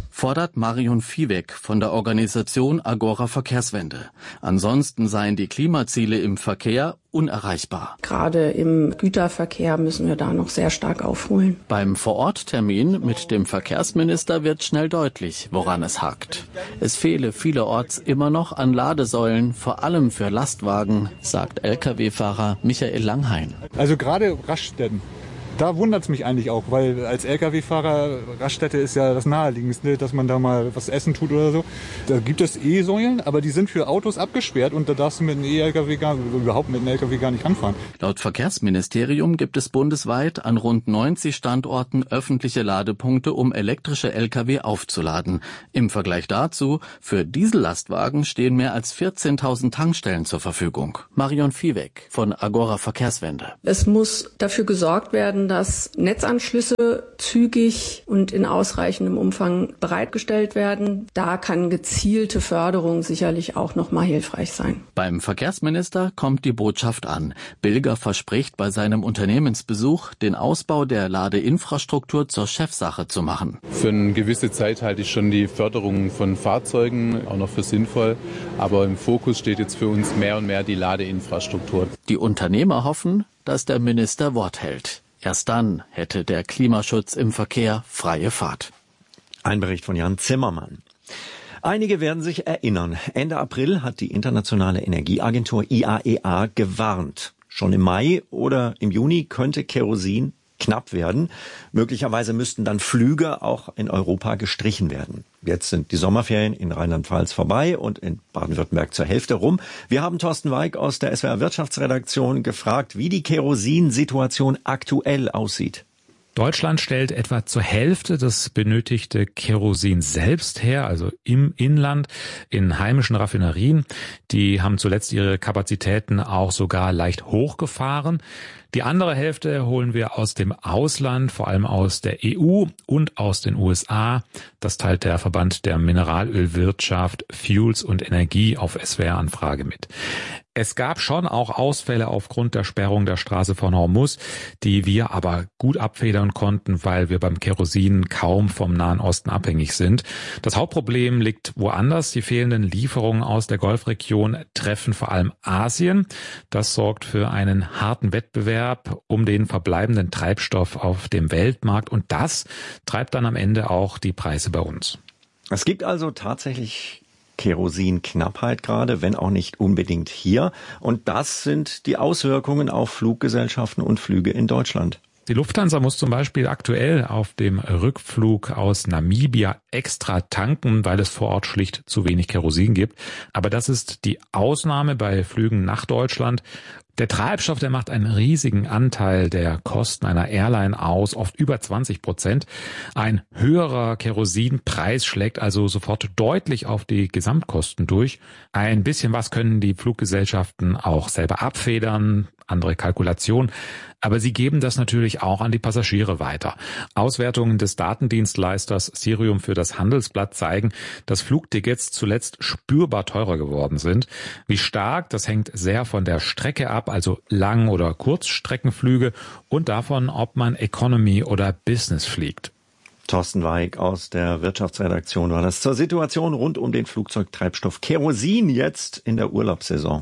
fordert Marion Viehweg von der Organisation Agora Verkehrswende. Ansonsten seien die Klimaziele im Verkehr unerreichbar. Gerade im Güterverkehr müssen wir da noch sehr stark aufholen. Beim Vororttermin mit dem Verkehrsminister wird schnell deutlich, woran es hakt. Es fehle vielerorts immer noch an Ladesäulen, vor allem für Lastwagen, sagt Lkw-Fahrer Michael Langhain. Also gerade Raststätten. Da wundert es mich eigentlich auch, weil als Lkw-Fahrer, Raststätte ist ja das Naheliegendste, dass man da mal was essen tut oder so. Da gibt es E-Säulen, aber die sind für Autos abgesperrt und da darfst du mit einem E-Lkw überhaupt mit einem Lkw gar nicht ranfahren. Laut Verkehrsministerium gibt es bundesweit an rund 90 Standorten öffentliche Ladepunkte, um elektrische Lkw aufzuladen. Im Vergleich dazu, für Diesellastwagen stehen mehr als 14.000 Tankstellen zur Verfügung. Marion Viehweg von Agora Verkehrswende. Es muss dafür gesorgt werden, dass Netzanschlüsse zügig und in ausreichendem Umfang bereitgestellt werden. Da kann gezielte Förderung sicherlich auch noch mal hilfreich sein. Beim Verkehrsminister kommt die Botschaft an. Bilger verspricht bei seinem Unternehmensbesuch, den Ausbau der Ladeinfrastruktur zur Chefsache zu machen. Für eine gewisse Zeit halte ich schon die Förderung von Fahrzeugen auch noch für sinnvoll. Aber im Fokus steht jetzt für uns mehr und mehr die Ladeinfrastruktur. Die Unternehmer hoffen, dass der Minister Wort hält. Erst dann hätte der Klimaschutz im Verkehr freie Fahrt. Ein Bericht von Jan Zimmermann. Einige werden sich erinnern. Ende April hat die Internationale Energieagentur IAEA gewarnt. Schon im Mai oder im Juni könnte Kerosin knapp werden. Möglicherweise müssten dann Flüge auch in Europa gestrichen werden. Jetzt sind die Sommerferien in Rheinland-Pfalz vorbei und in Baden-Württemberg zur Hälfte rum. Wir haben Thorsten Weig aus der SWR Wirtschaftsredaktion gefragt, wie die Kerosinsituation aktuell aussieht. Deutschland stellt etwa zur Hälfte das benötigte Kerosin selbst her, also im Inland, in heimischen Raffinerien. Die haben zuletzt ihre Kapazitäten auch sogar leicht hochgefahren. Die andere Hälfte holen wir aus dem Ausland, vor allem aus der EU und aus den USA. Das teilt der Verband der Mineralölwirtschaft, Fuels und Energie auf SWR-Anfrage mit. Es gab schon auch Ausfälle aufgrund der Sperrung der Straße von Hormuz, die wir aber gut abfedern konnten, weil wir beim Kerosin kaum vom Nahen Osten abhängig sind. Das Hauptproblem liegt woanders. Die fehlenden Lieferungen aus der Golfregion treffen vor allem Asien. Das sorgt für einen harten Wettbewerb um den verbleibenden Treibstoff auf dem Weltmarkt und das treibt dann am Ende auch die Preise bei uns. Es gibt also tatsächlich Kerosinknappheit gerade, wenn auch nicht unbedingt hier. Und das sind die Auswirkungen auf Fluggesellschaften und Flüge in Deutschland. Die Lufthansa muss zum Beispiel aktuell auf dem Rückflug aus Namibia extra tanken, weil es vor Ort schlicht zu wenig Kerosin gibt. Aber das ist die Ausnahme bei Flügen nach Deutschland. Der Treibstoff, der macht einen riesigen Anteil der Kosten einer Airline aus, oft über 20%. Ein höherer Kerosinpreis schlägt also sofort deutlich auf die Gesamtkosten durch. Ein bisschen was können die Fluggesellschaften auch selber abfedern, andere Kalkulation. Aber sie geben das natürlich auch an die Passagiere weiter. Auswertungen des Datendienstleisters Cirium für das Handelsblatt zeigen, dass Flugtickets zuletzt spürbar teurer geworden sind. Wie stark, das hängt sehr von der Strecke ab, also Lang- oder Kurzstreckenflüge und davon, ob man Economy oder Business fliegt. Thorsten Weig aus der Wirtschaftsredaktion war das zur Situation rund um den Flugzeugtreibstoff Kerosin jetzt in der Urlaubssaison.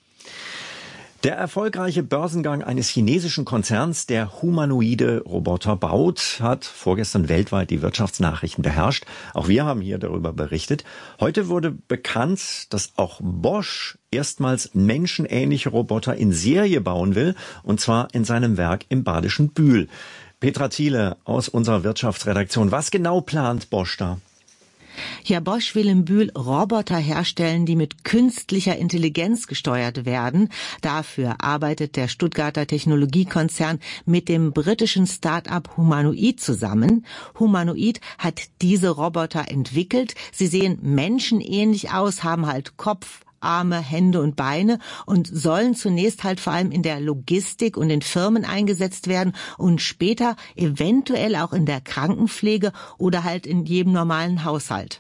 Der erfolgreiche Börsengang eines chinesischen Konzerns, der humanoide Roboter baut, hat vorgestern weltweit die Wirtschaftsnachrichten beherrscht. Auch wir haben hier darüber berichtet. Heute wurde bekannt, dass auch Bosch erstmals menschenähnliche Roboter in Serie bauen will, und zwar in seinem Werk im badischen Bühl. Petra Thiele aus unserer Wirtschaftsredaktion. Was genau plant Bosch da? Ja, Bosch will in Bühl Roboter herstellen, die mit künstlicher Intelligenz gesteuert werden. Dafür arbeitet der Stuttgarter Technologiekonzern mit dem britischen Start-up Humanoid zusammen. Humanoid hat diese Roboter entwickelt. Sie sehen menschenähnlich aus, haben halt Kopf, Arme, Hände und Beine und sollen zunächst halt vor allem in der Logistik und in Firmen eingesetzt werden und später eventuell auch in der Krankenpflege oder halt in jedem normalen Haushalt.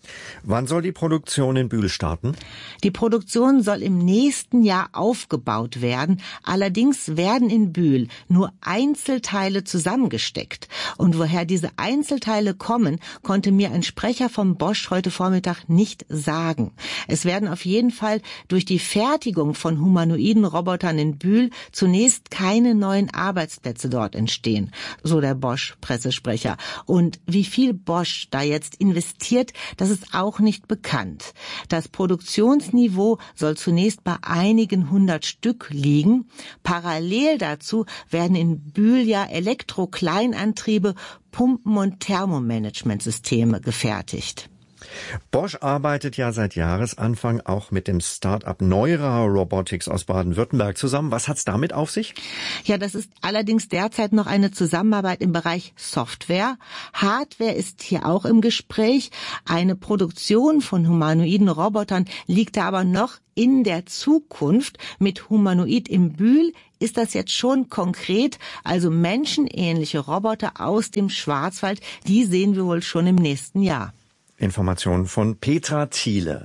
Wann soll die Produktion in Bühl starten? Die Produktion soll im nächsten Jahr aufgebaut werden. Allerdings werden in Bühl nur Einzelteile zusammengesteckt. Und woher diese Einzelteile kommen, konnte mir ein Sprecher vom Bosch heute Vormittag nicht sagen. Es werden auf jeden Fall durch die Fertigung von humanoiden Robotern in Bühl zunächst keine neuen Arbeitsplätze dort entstehen, so der Bosch-Pressesprecher. Und wie viel Bosch da jetzt investiert, das ist auch nicht bekannt. Das Produktionsniveau soll zunächst bei einigen 100 Stück liegen. Parallel dazu werden in Bühl ja Elektrokleinantriebe, Pumpen- und Thermomanagementsysteme gefertigt. Bosch arbeitet ja seit Jahresanfang auch mit dem Start-up Neura Robotics aus Baden-Württemberg zusammen. Was hat's damit auf sich? Ja, das ist allerdings derzeit noch eine Zusammenarbeit im Bereich Software. Hardware ist hier auch im Gespräch. Eine Produktion von humanoiden Robotern liegt da aber noch in der Zukunft. Mit Humanoid im Bühl ist das jetzt schon konkret. Also menschenähnliche Roboter aus dem Schwarzwald, die sehen wir wohl schon im nächsten Jahr. Information von Petra Thiele.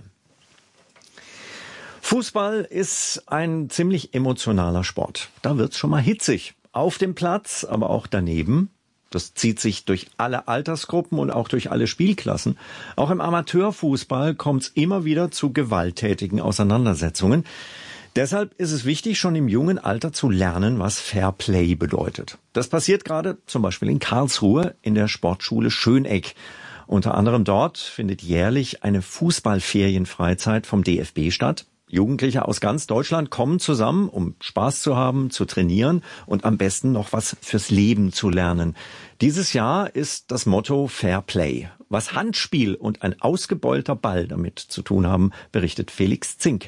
Fußball ist ein ziemlich emotionaler Sport. Da wird's schon mal hitzig. Auf dem Platz, aber auch daneben. Das zieht sich durch alle Altersgruppen und auch durch alle Spielklassen. Auch im Amateurfußball kommt's immer wieder zu gewalttätigen Auseinandersetzungen. Deshalb ist es wichtig, schon im jungen Alter zu lernen, was Fairplay bedeutet. Das passiert gerade zum Beispiel in Karlsruhe in der Sportschule Schöneck. Unter anderem dort findet jährlich eine Fußballferienfreizeit vom DFB statt. Jugendliche aus ganz Deutschland kommen zusammen, um Spaß zu haben, zu trainieren und am besten noch was fürs Leben zu lernen. Dieses Jahr ist das Motto Fair Play. Was Handspiel und ein ausgebeulter Ball damit zu tun haben, berichtet Felix Zink.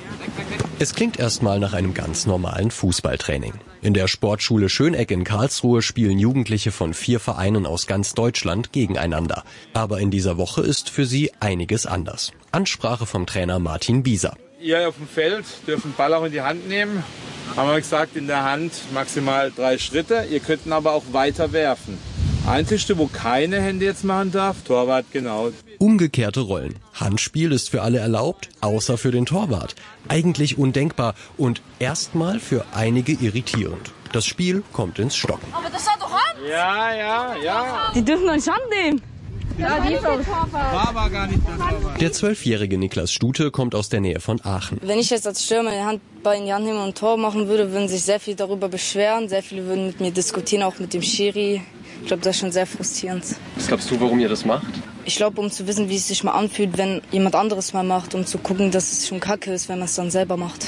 Es klingt erstmal nach einem ganz normalen Fußballtraining. In der Sportschule Schöneck in Karlsruhe spielen Jugendliche von 4 Vereinen aus ganz Deutschland gegeneinander. Aber in dieser Woche ist für sie einiges anders. Ansprache vom Trainer Martin Bieser. Ihr auf dem Feld dürft den Ball auch in die Hand nehmen. Haben wir gesagt, in der Hand maximal 3 Schritte. Ihr könnt ihn aber auch weiter werfen. Einzigste, wo keine Hände jetzt machen darf, Torwart, genau. Umgekehrte Rollen. Handspiel ist für alle erlaubt, außer für den Torwart. Eigentlich undenkbar und erstmal für einige irritierend. Das Spiel kommt ins Stocken. Aber das hat doch Hand! Ja. Die dürfen doch nicht Hand nehmen. Ja, die war aber gar nicht der Torwart. Der 12-jährige Niklas Stute kommt aus der Nähe von Aachen. Wenn ich jetzt als Stürmer den Handball in die Hand nehmen und ein Tor machen würde, würden sich sehr viele darüber beschweren. Sehr viele würden mit mir diskutieren, auch mit dem Schiri. Ich glaube, das ist schon sehr frustrierend. Was glaubst du, warum ihr das macht? Ich glaube, um zu wissen, wie es sich mal anfühlt, wenn jemand anderes mal macht, um zu gucken, dass es schon kacke ist, wenn man es dann selber macht.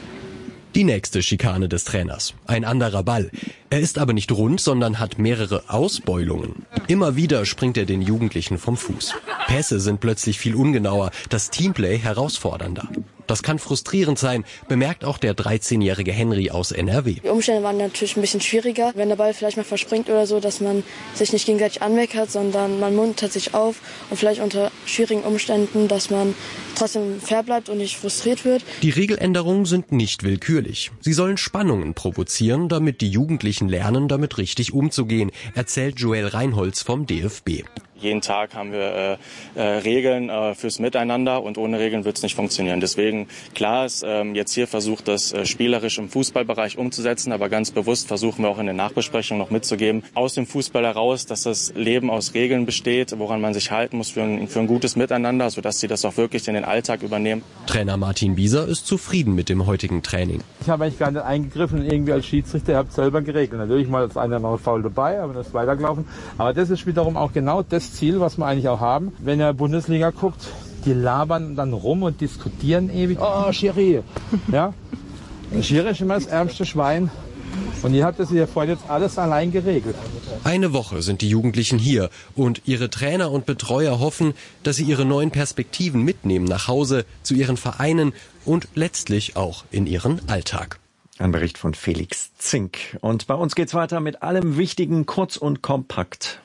Die nächste Schikane des Trainers. Ein anderer Ball. Er ist aber nicht rund, sondern hat mehrere Ausbeulungen. Immer wieder springt er den Jugendlichen vom Fuß. Pässe sind plötzlich viel ungenauer, das Teamplay herausfordernder. Das kann frustrierend sein, bemerkt auch der 13-jährige Henry aus NRW. Die Umstände waren natürlich ein bisschen schwieriger, wenn der Ball vielleicht mal verspringt oder so, dass man sich nicht gegenseitig anmeckert, sondern man muntert sich auf und vielleicht unter schwierigen Umständen, dass man trotzdem fair bleibt und nicht frustriert wird. Die Regeländerungen sind nicht willkürlich. Sie sollen Spannungen provozieren, damit die Jugendlichen lernen, damit richtig umzugehen, erzählt Joel Reinholz vom DFB. Jeden Tag haben wir Regeln fürs Miteinander und ohne Regeln wird es nicht funktionieren. Deswegen, klar ist jetzt hier versucht, das spielerisch im Fußballbereich umzusetzen, aber ganz bewusst versuchen wir auch in der Nachbesprechung noch mitzugeben, aus dem Fußball heraus, dass das Leben aus Regeln besteht, woran man sich halten muss für ein gutes Miteinander, sodass sie das auch wirklich in den Alltag übernehmen. Trainer Martin Bieser ist zufrieden mit dem heutigen Training. Ich habe eigentlich gar nicht eingegriffen und irgendwie als Schiedsrichter habe es selber geregelt. Natürlich mal ist einer noch faul dabei, aber das ist weitergelaufen. Aber das ist wiederum auch genau das Ziel, was wir eigentlich auch haben. Wenn ihr Bundesliga guckt, die labern dann rum und diskutieren ewig. Oh, Schiri. Ja? Schiri ist immer das ärmste Schwein. Und ihr habt das hier vorhin jetzt alles allein geregelt. Eine Woche sind die Jugendlichen hier und ihre Trainer und Betreuer hoffen, dass sie ihre neuen Perspektiven mitnehmen nach Hause, zu ihren Vereinen und letztlich auch in ihren Alltag. Ein Bericht von Felix Zink. Und bei uns geht's weiter mit allem Wichtigen, kurz und kompakt.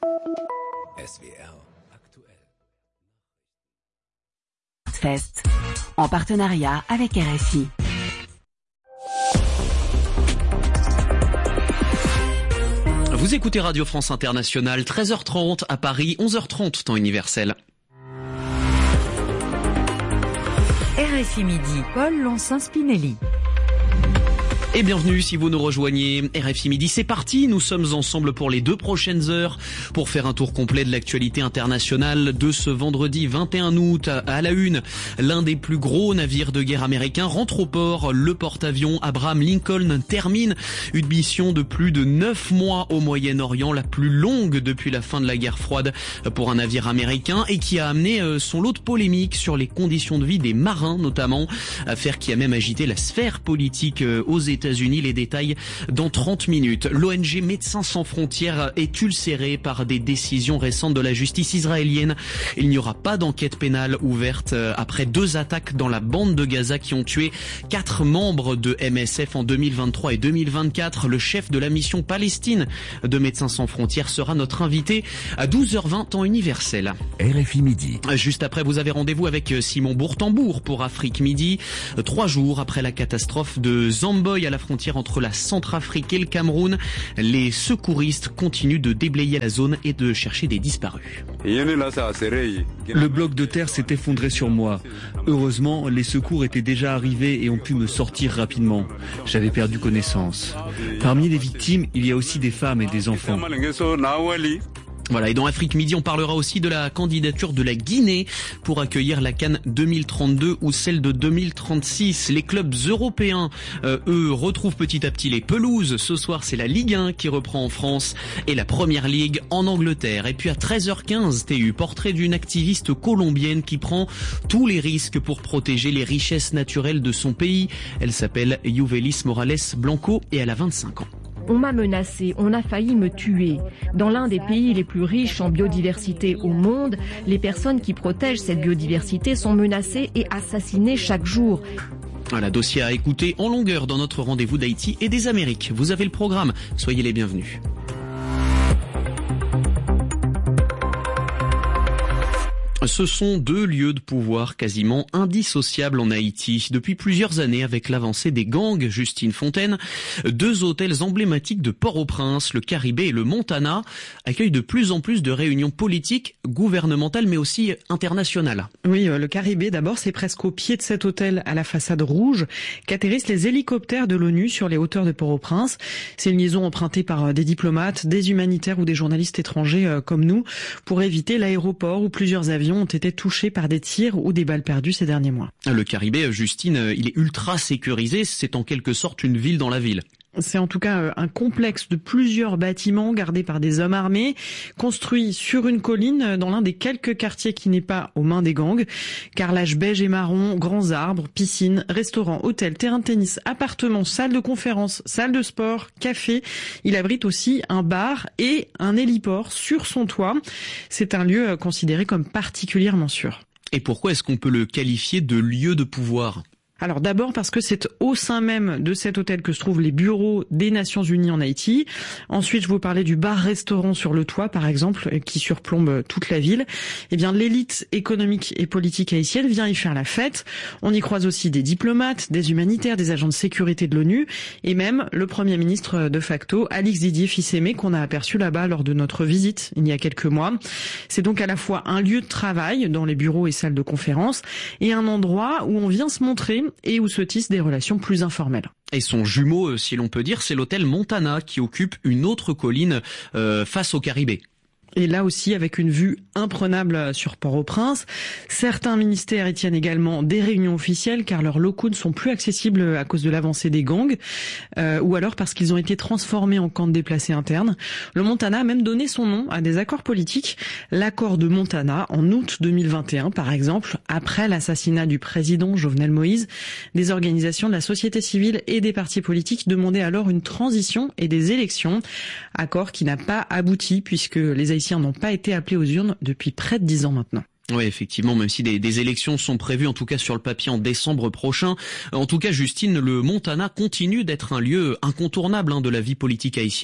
SWR aktuell. Fest en partenariat avec RFI. Vous écoutez Radio France Internationale, 13h30 à Paris, 11h30 temps universel. RFI Midi, Paul Lonsin-Spinelli. Et bienvenue si vous nous rejoignez. RFI Midi, c'est parti. Nous sommes ensemble pour les 2 prochaines heures pour faire un tour complet de l'actualité internationale de ce vendredi 21 août. À la une, l'un des plus gros navires de guerre américains rentre au port. Le porte-avions Abraham Lincoln termine une mission de plus de 9 mois au Moyen-Orient, la plus longue depuis la fin de la guerre froide pour un navire américain et qui a amené son lot de polémiques sur les conditions de vie des marins notamment. Affaire qui a même agité la sphère politique aux États-Unis. Les détails dans 30 minutes. L'ONG Médecins sans frontières est ulcérée par des décisions récentes de la justice israélienne. Il n'y aura pas d'enquête pénale ouverte après 2 attaques dans la bande de Gaza qui ont tué 4 membres de MSF en 2023 et 2024. Le chef de la mission Palestine de Médecins sans frontières sera notre invité à 12h20 temps universel. RFI Midi. Juste après, vous avez rendez-vous avec Simon Bourtambour pour Afrique Midi. 3 jours après la catastrophe de Zamboy à la frontière entre la Centrafrique et le Cameroun, les secouristes continuent de déblayer la zone et de chercher des disparus. Le bloc de terre s'est effondré sur moi. Heureusement, les secours étaient déjà arrivés et ont pu me sortir rapidement. J'avais perdu connaissance. Parmi les victimes, il y a aussi des femmes et des enfants. Voilà, et dans Afrique Midi, on parlera aussi de la candidature de la Guinée pour accueillir la CAN 2032 ou celle de 2036. Les clubs européens, eux, retrouvent petit à petit les pelouses. Ce soir, c'est la Ligue 1 qui reprend en France et la Première Ligue en Angleterre. Et puis à 13h15, TU, portrait d'une activiste colombienne qui prend tous les risques pour protéger les richesses naturelles de son pays. Elle s'appelle Yuvelis Morales Blanco et elle a 25 ans. On m'a menacé, on a failli me tuer. Dans l'un des pays les plus riches en biodiversité au monde, les personnes qui protègent cette biodiversité sont menacées et assassinées chaque jour. Voilà, dossier à écouter en longueur dans notre rendez-vous d'Haïti et des Amériques. Vous avez le programme, soyez les bienvenus. Ce sont 2 lieux de pouvoir quasiment indissociables en Haïti. Depuis plusieurs années, avec l'avancée des gangs, Justine Fontaine, 2 hôtels emblématiques de Port-au-Prince, le Caribé et le Montana, accueillent de plus en plus de réunions politiques, gouvernementales, mais aussi internationales. Oui, le Caribé, d'abord, c'est presque au pied de cet hôtel à la façade rouge qu'atterrissent les hélicoptères de l'ONU sur les hauteurs de Port-au-Prince. C'est une liaison empruntée par des diplomates, des humanitaires ou des journalistes étrangers comme nous pour éviter l'aéroport où plusieurs avions ont été touchés par des tirs ou des balles perdues ces derniers mois. Le Caribé, Justine, il est ultra sécurisé, c'est en quelque sorte une ville dans la ville. C'est en tout cas un complexe de plusieurs bâtiments gardés par des hommes armés, construits sur une colline dans l'un des quelques quartiers qui n'est pas aux mains des gangs. Carrelage beige et marron, grands arbres, piscines, restaurants, hôtels, terrains de tennis, appartements, salles de conférence, salles de sport, café. Il abrite aussi un bar et un héliport sur son toit. C'est un lieu considéré comme particulièrement sûr. Et pourquoi est-ce qu'on peut le qualifier de lieu de pouvoir ? Alors d'abord parce que c'est au sein même de cet hôtel que se trouvent les bureaux des Nations Unies en Haïti. Ensuite, je vous parlais du bar-restaurant sur le toit, par exemple, qui surplombe toute la ville. Eh bien, l'élite économique et politique haïtienne vient y faire la fête. On y croise aussi des diplomates, des humanitaires, des agents de sécurité de l'ONU et même le Premier ministre de facto, Alix Didier Fils-Aimé, qu'on a aperçu là-bas lors de notre visite il y a quelques mois. C'est donc à la fois un lieu de travail dans les bureaux et salles de conférence et un endroit où on vient se montrer et où se tissent des relations plus informelles. Et son jumeau, si l'on peut dire, c'est l'hôtel Montana qui occupe une autre colline face au Caribé. Et là aussi, avec une vue imprenable sur Port-au-Prince. Certains ministères y tiennent également des réunions officielles car leurs locaux ne sont plus accessibles à cause de l'avancée des gangs ou alors parce qu'ils ont été transformés en camps de déplacés internes. Le Montana a même donné son nom à des accords politiques. L'accord de Montana en août 2021, par exemple, après l'assassinat du président Jovenel Moïse, des organisations de la société civile et des partis politiques demandaient alors une transition et des élections. Accord qui n'a pas abouti puisque les Haïtiens n'ont pas été appelés aux urnes depuis près de 10 ans maintenant. Oui, effectivement, même si des élections sont prévues, en tout cas sur le papier, en décembre prochain. En tout cas, Justine, le Montana continue d'être un lieu incontournable de la vie politique haïtienne.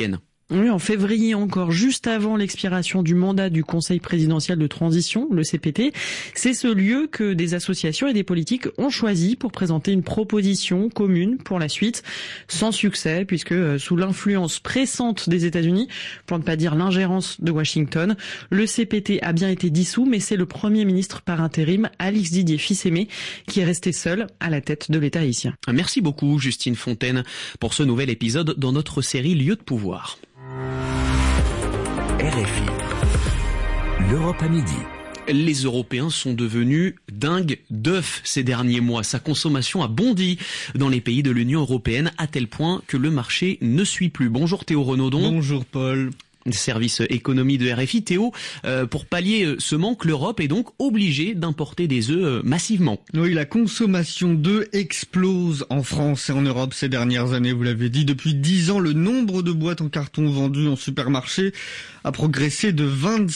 Oui, en février encore, juste avant l'expiration du mandat du Conseil présidentiel de transition, le CPT, c'est ce lieu que des associations et des politiques ont choisi pour présenter une proposition commune pour la suite, sans succès, puisque sous l'influence pressante des États-Unis, pour ne pas dire l'ingérence de Washington, le CPT a bien été dissous, mais c'est le Premier ministre par intérim, Alix Didier Fils-Aimé, qui est resté seul à la tête de l'État haïtien. Merci beaucoup, Justine Fontaine, pour ce nouvel épisode dans notre série Lieux de pouvoir. RFI, l'Europe à midi. Les Européens sont devenus dingues d'œufs ces derniers mois. Sa consommation a bondi dans les pays de l'Union européenne à tel point que le marché ne suit plus. Bonjour Théo Renaudon. Bonjour Paul. Service économie de RFI. Théo, pour pallier ce manque, l'Europe est donc obligée d'importer des œufs massivement. Oui, la consommation d'œufs explose en France et en Europe ces dernières années, vous l'avez dit. Depuis 10 ans, le nombre de boîtes en carton vendues en supermarché a progressé de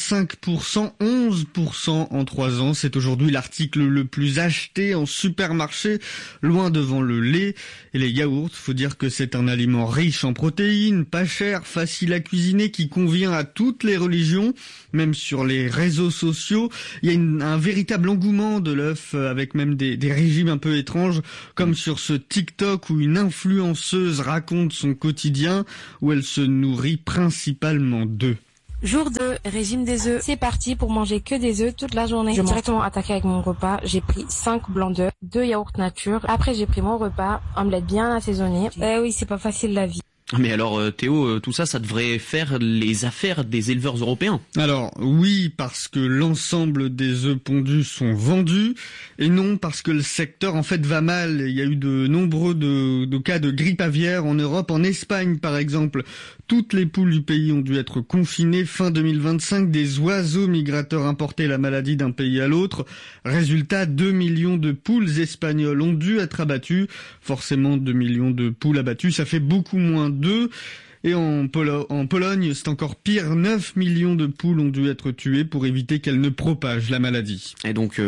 25%, 11% en 3 ans. C'est aujourd'hui l'article le plus acheté en supermarché, loin devant le lait et les yaourts. Faut dire que c'est un aliment riche en protéines, pas cher, facile à cuisiner, qui convient à toutes les religions, même sur les réseaux sociaux. Il y a un véritable engouement de l'œuf, avec même des régimes un peu étranges, comme sur ce TikTok où une influenceuse raconte son quotidien, où elle se nourrit principalement d'œufs. Jour 2, régime des œufs. C'est parti pour manger que des œufs toute la journée. Je vais directement attaquer avec mon repas. J'ai pris 5 blancs d'œufs, 2 yaourts nature. Après, j'ai pris mon repas, omelette bien assaisonnée. Oui, c'est pas facile la vie. Mais alors Théo, tout ça devrait faire les affaires des éleveurs européens. Alors oui, parce que l'ensemble des œufs pondus sont vendus, et non parce que le secteur en fait va mal. Il y a eu de nombreux de cas de grippe aviaire en Europe. En Espagne par exemple, toutes les poules du pays ont dû être confinées. Fin 2025, des oiseaux migrateurs importaient la maladie d'un pays à l'autre. Résultat, 2 millions de poules espagnoles ont dû être abattues. Forcément, 2 millions de poules abattues, ça fait beaucoup moins d'œufs. Et en Pologne, c'est encore pire, 9 millions de poules ont dû être tuées pour éviter qu'elles ne propagent la maladie. Et donc,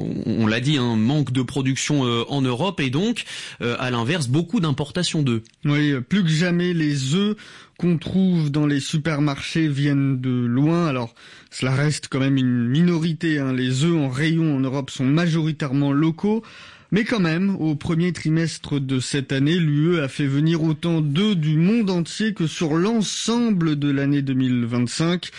on l'a dit, manque de production en Europe et donc, à l'inverse, beaucoup d'importations d'œufs. Oui, plus que jamais, les œufs qu'on trouve dans les supermarchés viennent de loin. Alors, cela reste quand même une minorité. Les œufs en rayon en Europe sont majoritairement locaux. Mais quand même, au premier trimestre de cette année, l'UE a fait venir autant d'œufs du monde entier que sur l'ensemble de l'année 2025.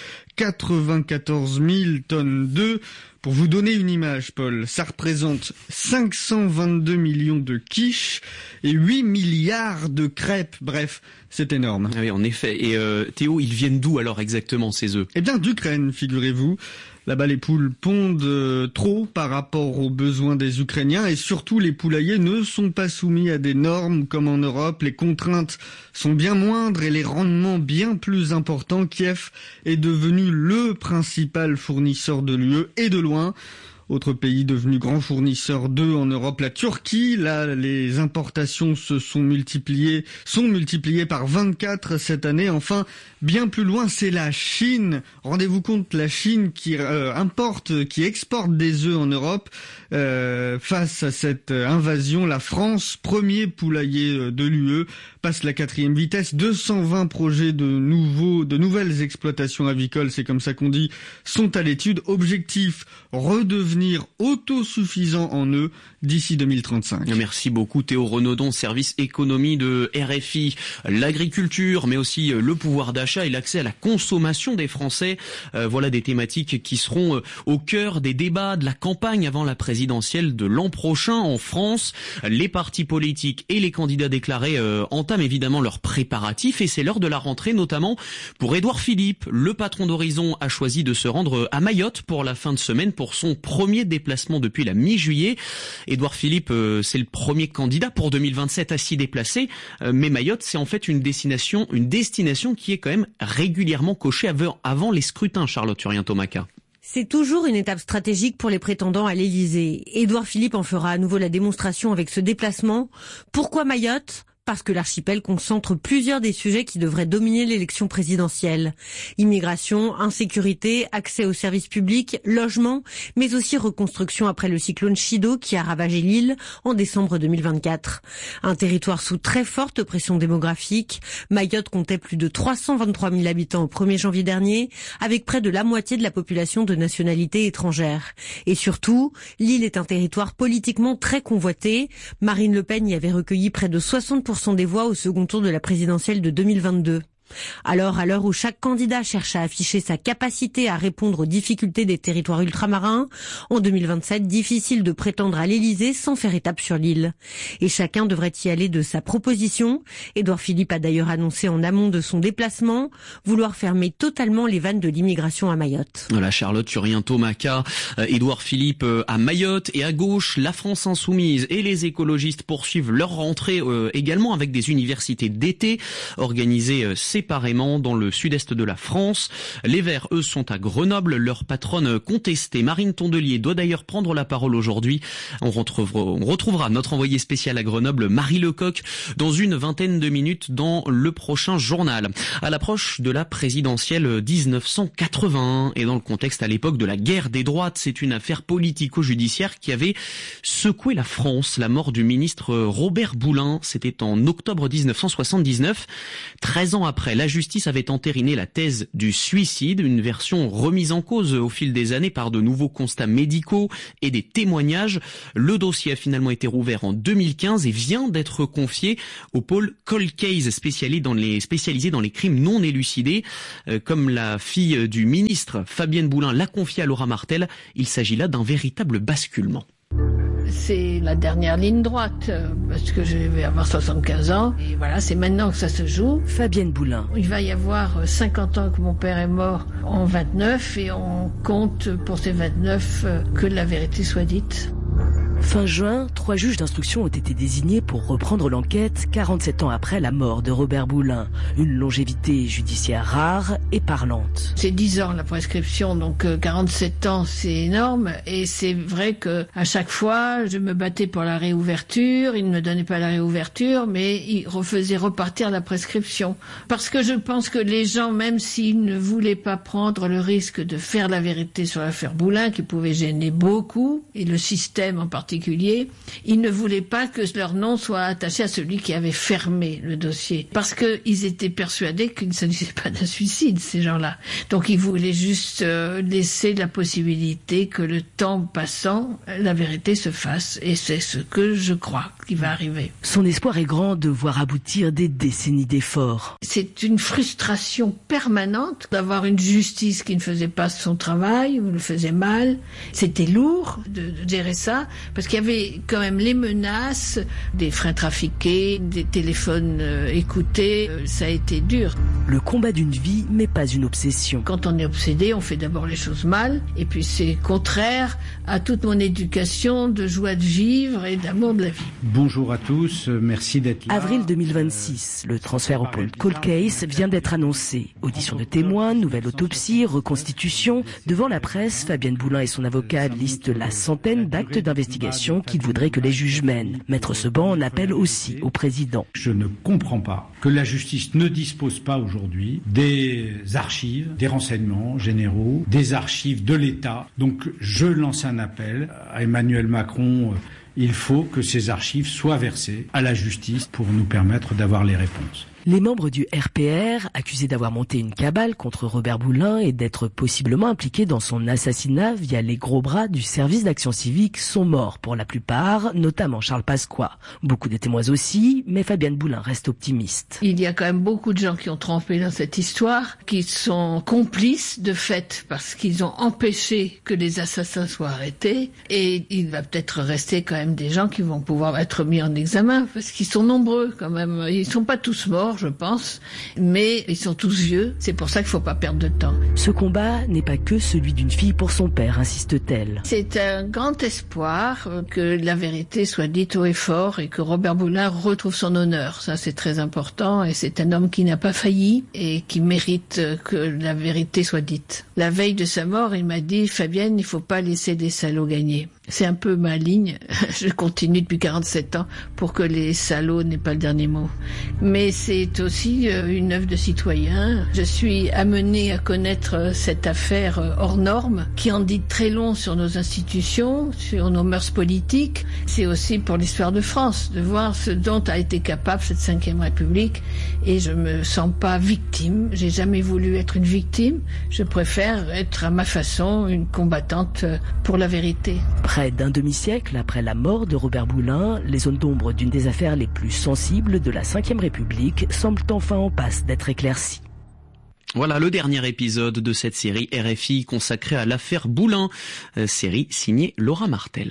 94 000 tonnes d'œufs. Pour vous donner une image, Paul, ça représente 522 millions de quiches et 8 milliards de crêpes. Bref, c'est énorme. Ah oui, en effet. Et Théo, ils viennent d'où alors exactement ces œufs ? Eh bien, d'Ukraine, figurez-vous. Là-bas, les poules pondent trop par rapport aux besoins des Ukrainiens et surtout les poulaillers ne sont pas soumis à des normes comme en Europe. Les contraintes sont bien moindres et les rendements bien plus importants. Kiev est devenu le principal fournisseur de l'UE et de loin. Autre pays devenu grand fournisseur d'œufs en Europe, la Turquie. Là, les importations sont multipliées par 24 cette année. Enfin, bien plus loin, c'est la Chine. Rendez-vous compte, la Chine qui exporte des œufs en Europe. Face à cette invasion, la France, premier poulailler de l'UE, passe la 4e vitesse. 220 projets de nouvelles exploitations avicoles, c'est comme ça qu'on dit, sont à l'étude. Objectif, redevenir autosuffisant en œufs d'ici 2035. Merci beaucoup Théo Renaudon, service économie de RFI. L'agriculture, mais aussi le pouvoir d'achat et l'accès à la consommation des Français. Voilà des thématiques qui seront au cœur des débats de la campagne avant la présidentielle de l'an prochain en France. Les partis politiques et les candidats déclarés entament évidemment leurs préparatifs et c'est l'heure de la rentrée, notamment pour Édouard Philippe. Le patron d'Horizon a choisi de se rendre à Mayotte pour la fin de semaine pour son premier déplacement depuis la mi-juillet. Édouard Philippe, c'est le premier candidat pour 2027 à s'y déplacer, mais Mayotte, c'est en fait une destination qui est quand même régulièrement cochée avant les scrutins, Charlotte Urien-Thomaca. C'est toujours une étape stratégique pour les prétendants à l'Élysée. Édouard Philippe en fera à nouveau la démonstration avec ce déplacement. Pourquoi Mayotte ? parce que l'archipel concentre plusieurs des sujets qui devraient dominer l'élection présidentielle. Immigration, insécurité, accès aux services publics, logement, mais aussi reconstruction après le cyclone Chido qui a ravagé l'île en décembre 2024. Un territoire sous très forte pression démographique. Mayotte comptait plus de 323 000 habitants au 1er janvier dernier, avec près de la moitié de la population de nationalité étrangère. Et surtout, l'île est un territoire politiquement très convoité. Marine Le Pen y avait recueilli près de 60% des voix au second tour de la présidentielle de 2022. Alors, à l'heure où chaque candidat cherche à afficher sa capacité à répondre aux difficultés des territoires ultramarins, en 2027, difficile de prétendre à l'Élysée sans faire étape sur l'île. Et chacun devrait y aller de sa proposition. Édouard Philippe a d'ailleurs annoncé en amont de son déplacement vouloir fermer totalement les vannes de l'immigration à Mayotte. Voilà, Charlotte Turien-Tomaca, Édouard Philippe à Mayotte, et à gauche, la France Insoumise et les écologistes poursuivent leur rentrée également avec des universités d'été organisées séparément dans le sud-est de la France. Les Verts, eux, sont à Grenoble. Leur patronne contestée, Marine Tondelier, doit d'ailleurs prendre la parole aujourd'hui. On retrouvera notre envoyé spécial à Grenoble, Marie Lecoq, dans une vingtaine de minutes dans le prochain journal. À l'approche de la présidentielle 1981 et dans le contexte à l'époque de la guerre des droites, c'est une affaire politico-judiciaire qui avait secoué la France. La mort du ministre Robert Boulin, c'était en octobre 1979. 13 ans après, la justice avait entériné la thèse du suicide, une version remise en cause au fil des années par de nouveaux constats médicaux et des témoignages. Le dossier a finalement été rouvert en 2015 et vient d'être confié au pôle Cold Case spécialisé dans les crimes non élucidés. Comme la fille du ministre, Fabienne Boulin, l'a confié à Laura Martel, il s'agit là d'un véritable basculement. C'est la dernière ligne droite, parce que je vais avoir 75 ans, et voilà, c'est maintenant que ça se joue. Fabienne Boulin. Il va y avoir 50 ans que mon père est mort en 29, et on compte pour ces 29 que la vérité soit dite. Fin juin, 3 juges d'instruction ont été désignés pour reprendre l'enquête 47 ans après la mort de Robert Boulin. Une longévité judiciaire rare et parlante. C'est 10 ans la prescription, donc 47 ans c'est énorme, et c'est vrai que à chaque fois je me battais pour la réouverture, ils ne me donnaient pas la réouverture, mais ils refaisaient repartir la prescription. Parce que je pense que les gens, même s'ils ne voulaient pas prendre le risque de faire la vérité sur l'affaire Boulin, qui pouvait gêner beaucoup, et le système en particulier, ils ne voulaient pas que leur nom soit attaché à celui qui avait fermé le dossier. Parce qu'ils étaient persuadés qu'il ne s'agissait pas d'un suicide, ces gens-là. Donc ils voulaient juste laisser la possibilité que le temps passant, la vérité se fasse. Et c'est ce que je crois qui va arriver. Son espoir est grand de voir aboutir des décennies d'efforts. C'est une frustration permanente d'avoir une justice qui ne faisait pas son travail ou le faisait mal. C'était lourd de gérer ça. Parce qu'il y avait quand même les menaces, des freins trafiqués, des téléphones écoutés, ça a été dur. Le combat d'une vie, mais pas une obsession. Quand on est obsédé, on fait d'abord les choses mal, et puis c'est contraire à toute mon éducation de joie de vivre et d'amour de la vie. Bonjour à tous, merci d'être là. Avril 2026, le transfert au pôle Cold Case vient d'être annoncé. Audition de témoins, nouvelle autopsie, reconstitution. Devant la presse, Fabienne Boulin et son avocat listent la centaine d'actes d'investigation qu'il voudrait que les juges mènent. Maître Seban en appelle aussi au président. Je ne comprends pas que la justice ne dispose pas aujourd'hui des archives, des renseignements généraux, des archives de l'État. Donc je lance un appel à Emmanuel Macron. Il faut que ces archives soient versées à la justice pour nous permettre d'avoir les réponses. Les membres du RPR, accusés d'avoir monté une cabale contre Robert Boulin et d'être possiblement impliqués dans son assassinat via les gros bras du service d'action civique, sont morts pour la plupart, notamment Charles Pasqua. Beaucoup de témoins aussi, mais Fabienne Boulin reste optimiste. Il y a quand même beaucoup de gens qui ont trempé dans cette histoire, qui sont complices de fait parce qu'ils ont empêché que les assassins soient arrêtés, et il va peut-être rester quand même des gens qui vont pouvoir être mis en examen parce qu'ils sont nombreux quand même. Ils sont pas tous morts, je pense, mais ils sont tous vieux. C'est pour ça qu'il faut pas perdre de temps. Ce combat n'est pas que celui d'une fille pour son père, insiste-t-elle. C'est un grand espoir que la vérité soit dite haut et fort et que Robert Boulin retrouve son honneur. Ça, c'est très important, et c'est un homme qui n'a pas failli et qui mérite que la vérité soit dite. La veille de sa mort, il m'a dit « Fabienne, il faut pas laisser des salauds gagner ». C'est un peu ma ligne. Je continue depuis 47 ans pour que les salauds n'aient pas le dernier mot. Mais c'est aussi une œuvre de citoyen. Je suis amenée à connaître cette affaire hors norme qui en dit très long sur nos institutions, sur nos mœurs politiques. C'est aussi pour l'histoire de France, de voir ce dont a été capable cette 5e République. Et je me sens pas victime. J'ai jamais voulu être une victime. Je préfère être à ma façon une combattante pour la vérité. Près d'un demi-siècle après la mort de Robert Boulin, les zones d'ombre d'une des affaires les plus sensibles de la 5e République semblent enfin en passe d'être éclaircies. Voilà le dernier épisode de cette série RFI consacrée à l'affaire Boulin, série signée Laura Martel.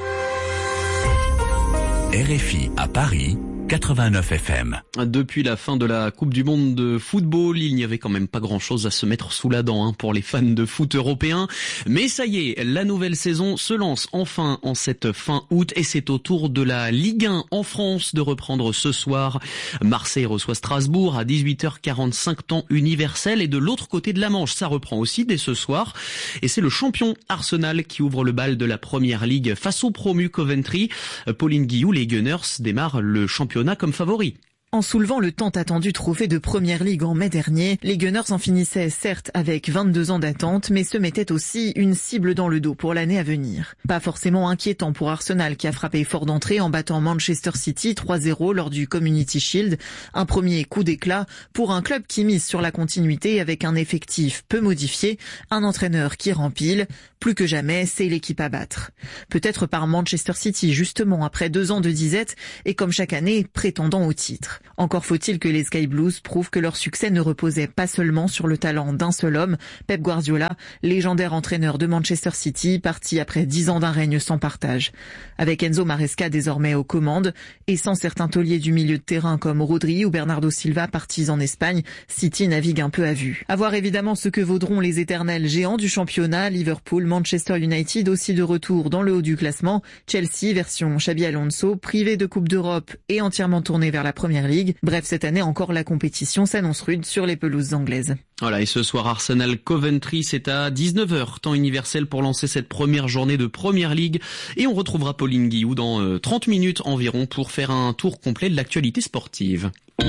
RFI à Paris, 89 FM. Depuis la fin de la Coupe du Monde de football, il n'y avait quand même pas grand-chose à se mettre sous la dent pour les fans de foot européens. Mais ça y est, la nouvelle saison se lance enfin en cette fin août et c'est au tour de la Ligue 1 en France de reprendre ce soir. Marseille reçoit Strasbourg à 18h45 temps universel et de l'autre côté de la Manche, ça reprend aussi dès ce soir. Et c'est le champion Arsenal qui ouvre le bal de la Première Ligue face au promu Coventry. Pauline Guillou, les Gunners démarrent le championnat comme favori. En soulevant le tant attendu trophée de Première Ligue en mai dernier, les Gunners en finissaient certes avec 22 ans d'attente, mais se mettaient aussi une cible dans le dos pour l'année à venir. Pas forcément inquiétant pour Arsenal qui a frappé fort d'entrée en battant Manchester City 3-0 lors du Community Shield. Un premier coup d'éclat pour un club qui mise sur la continuité avec un effectif peu modifié, un entraîneur qui rempile. Plus que jamais, c'est l'équipe à battre. Peut-être par Manchester City, justement, après 2 ans de disette et comme chaque année, prétendant au titre. Encore faut-il que les Sky Blues prouvent que leur succès ne reposait pas seulement sur le talent d'un seul homme, Pep Guardiola, légendaire entraîneur de Manchester City, parti après 10 ans d'un règne sans partage. Avec Enzo Maresca désormais aux commandes, et sans certains tauliers du milieu de terrain comme Rodri ou Bernardo Silva partis en Espagne, City navigue un peu à vue. À voir évidemment ce que vaudront les éternels géants du championnat, Liverpool, Manchester United aussi de retour dans le haut du classement, Chelsea, version Xabi Alonso, privé de Coupe d'Europe et entièrement tourné vers la Première Ligue. Bref, cette année encore, la compétition s'annonce rude sur les pelouses anglaises. Voilà, et ce soir, Arsenal-Coventry, c'est à 19h, temps universel pour lancer cette première journée de Première Ligue. Et on retrouvera Pauline Guillou dans 30 minutes environ pour faire un tour complet de l'actualité sportive.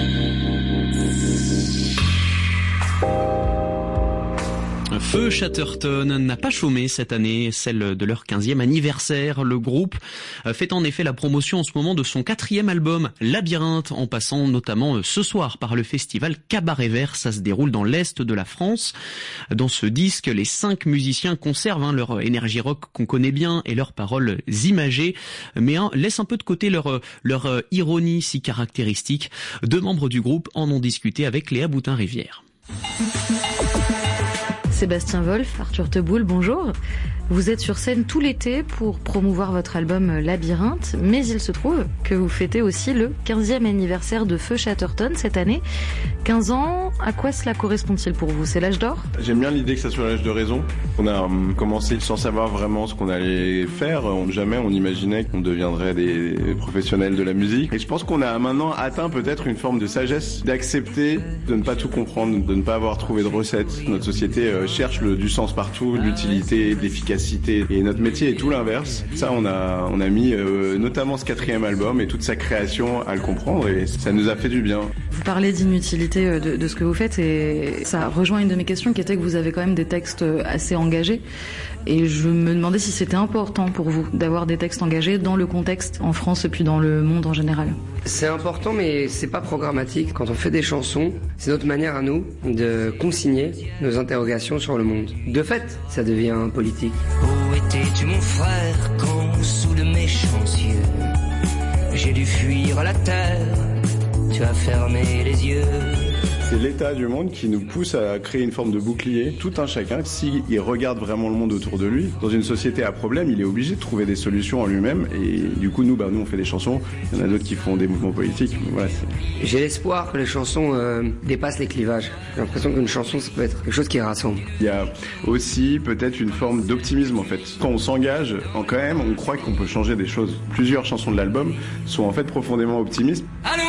Feu Chatterton n'a pas chômé cette année, celle de leur 15e anniversaire. Le groupe fait en effet la promotion en ce moment de son 4e album, Labyrinthe, en passant notamment ce soir par le festival Cabaret Vert. Ça se déroule dans l'est de la France. Dans ce disque, les 5 musiciens conservent leur énergie rock qu'on connaît bien et leurs paroles imagées, mais laissent un peu de côté leur ironie si caractéristique. 2 membres du groupe en ont discuté avec Léa Boutin-Rivière. Sébastien Wolf, Arthur Teboul, bonjour. Vous êtes sur scène tout l'été pour promouvoir votre album Labyrinthe, mais il se trouve que vous fêtez aussi le 15e anniversaire de Feu Chatterton cette année. 15 ans, à quoi cela correspond-il pour vous? C'est l'âge d'or? J'aime bien l'idée que ça soit l'âge de raison. On a commencé sans savoir vraiment ce qu'on allait faire. Jamais on imaginait qu'on deviendrait des professionnels de la musique. Et je pense qu'on a maintenant atteint peut-être une forme de sagesse, d'accepter de ne pas tout comprendre, de ne pas avoir trouvé de recette. Notre société cherche du sens partout, l'utilité, l'efficacité. Et notre métier est tout l'inverse. Ça, on a mis notamment ce 4e album et toute sa création à le comprendre et ça nous a fait du bien. Vous parlez d'inutilité de ce que vous faites et ça rejoint une de mes questions qui était que vous avez quand même des textes assez engagés. Et je me demandais si c'était important pour vous d'avoir des textes engagés dans le contexte en France et puis dans le monde en général. C'est important mais c'est pas programmatique. Quand on fait des chansons, c'est notre manière à nous de consigner nos interrogations sur le monde. De fait, ça devient politique. Où étais-tu mon frère quand sous de méchants yeux j'ai dû fuir à la terre, tu as fermé les yeux. C'est l'état du monde qui nous pousse à créer une forme de bouclier. Tout un chacun, s'il regarde vraiment le monde autour de lui, dans une société à problème, il est obligé de trouver des solutions en lui-même. Et du coup, nous on fait des chansons. Il y en a d'autres qui font des mouvements politiques. Voilà, j'ai l'espoir que les chansons dépassent les clivages. J'ai l'impression qu'une chanson, ça peut être quelque chose qui rassemble. Il y a aussi peut-être une forme d'optimisme en fait. Quand on s'engage, quand même, on croit qu'on peut changer des choses. Plusieurs chansons de l'album sont en fait profondément optimistes. Allons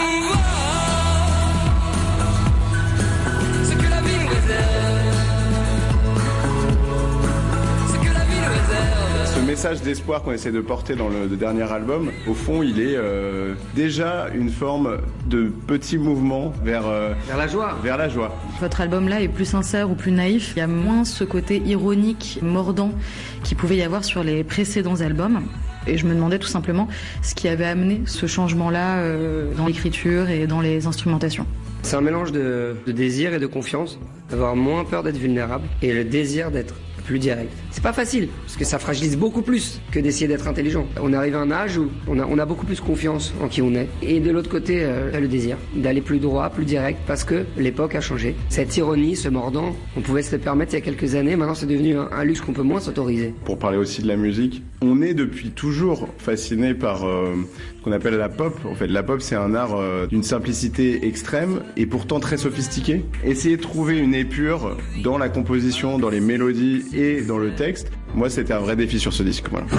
message d'espoir qu'on essaie de porter dans le dernier album, au fond, il est déjà une forme de petit mouvement vers la joie. Vers la joie. Votre album-là est plus sincère ou plus naïf. Il y a moins ce côté ironique, mordant qu'il pouvait y avoir sur les précédents albums. Et je me demandais tout simplement ce qui avait amené ce changement-là dans l'écriture et dans les instrumentations. C'est un mélange de désir et de confiance, d'avoir moins peur d'être vulnérable et le désir d'être plus direct. C'est pas facile, parce que ça fragilise beaucoup plus que d'essayer d'être intelligent. On arrive à un âge où on a beaucoup plus confiance en qui on est. Et de l'autre côté, le désir d'aller plus droit, plus direct, parce que l'époque a changé. Cette ironie, ce mordant, on pouvait se le permettre il y a quelques années, maintenant c'est devenu un luxe qu'on peut moins s'autoriser. Pour parler aussi de la musique, on est depuis toujours fasciné par ce qu'on appelle la pop. En fait, la pop, c'est un art d'une simplicité extrême et pourtant très sophistiqué. Essayer de trouver une épure dans la composition, dans les mélodies et dans le texte, moi c'était un vrai défi sur ce disque. Voilà.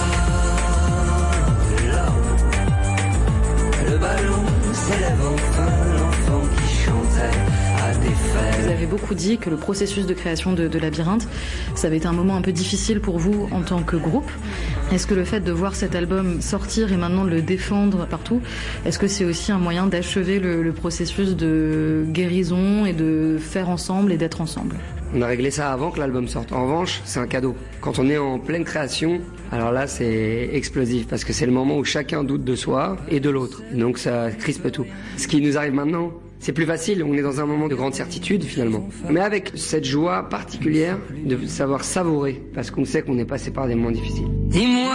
Le ballon s'élève enfin, l'enfant qui chantait à des fêtes. Vous avez beaucoup dit que le processus de création de Labyrinthe, ça avait été un moment un peu difficile pour vous en tant que groupe. Est-ce que le fait de voir cet album sortir et maintenant de le défendre partout, est-ce que c'est aussi un moyen d'achever le processus de guérison et de faire ensemble et d'être ensemble ? On a réglé ça avant que l'album sorte. En revanche, c'est un cadeau. Quand on est en pleine création, alors là, c'est explosif parce que c'est le moment où chacun doute de soi et de l'autre. Donc ça crispe tout. Ce qui nous arrive maintenant, c'est plus facile. On est dans un moment de grande certitude finalement. Mais avec cette joie particulière de savoir savourer parce qu'on sait qu'on est passé par des moments difficiles. Dis-moi.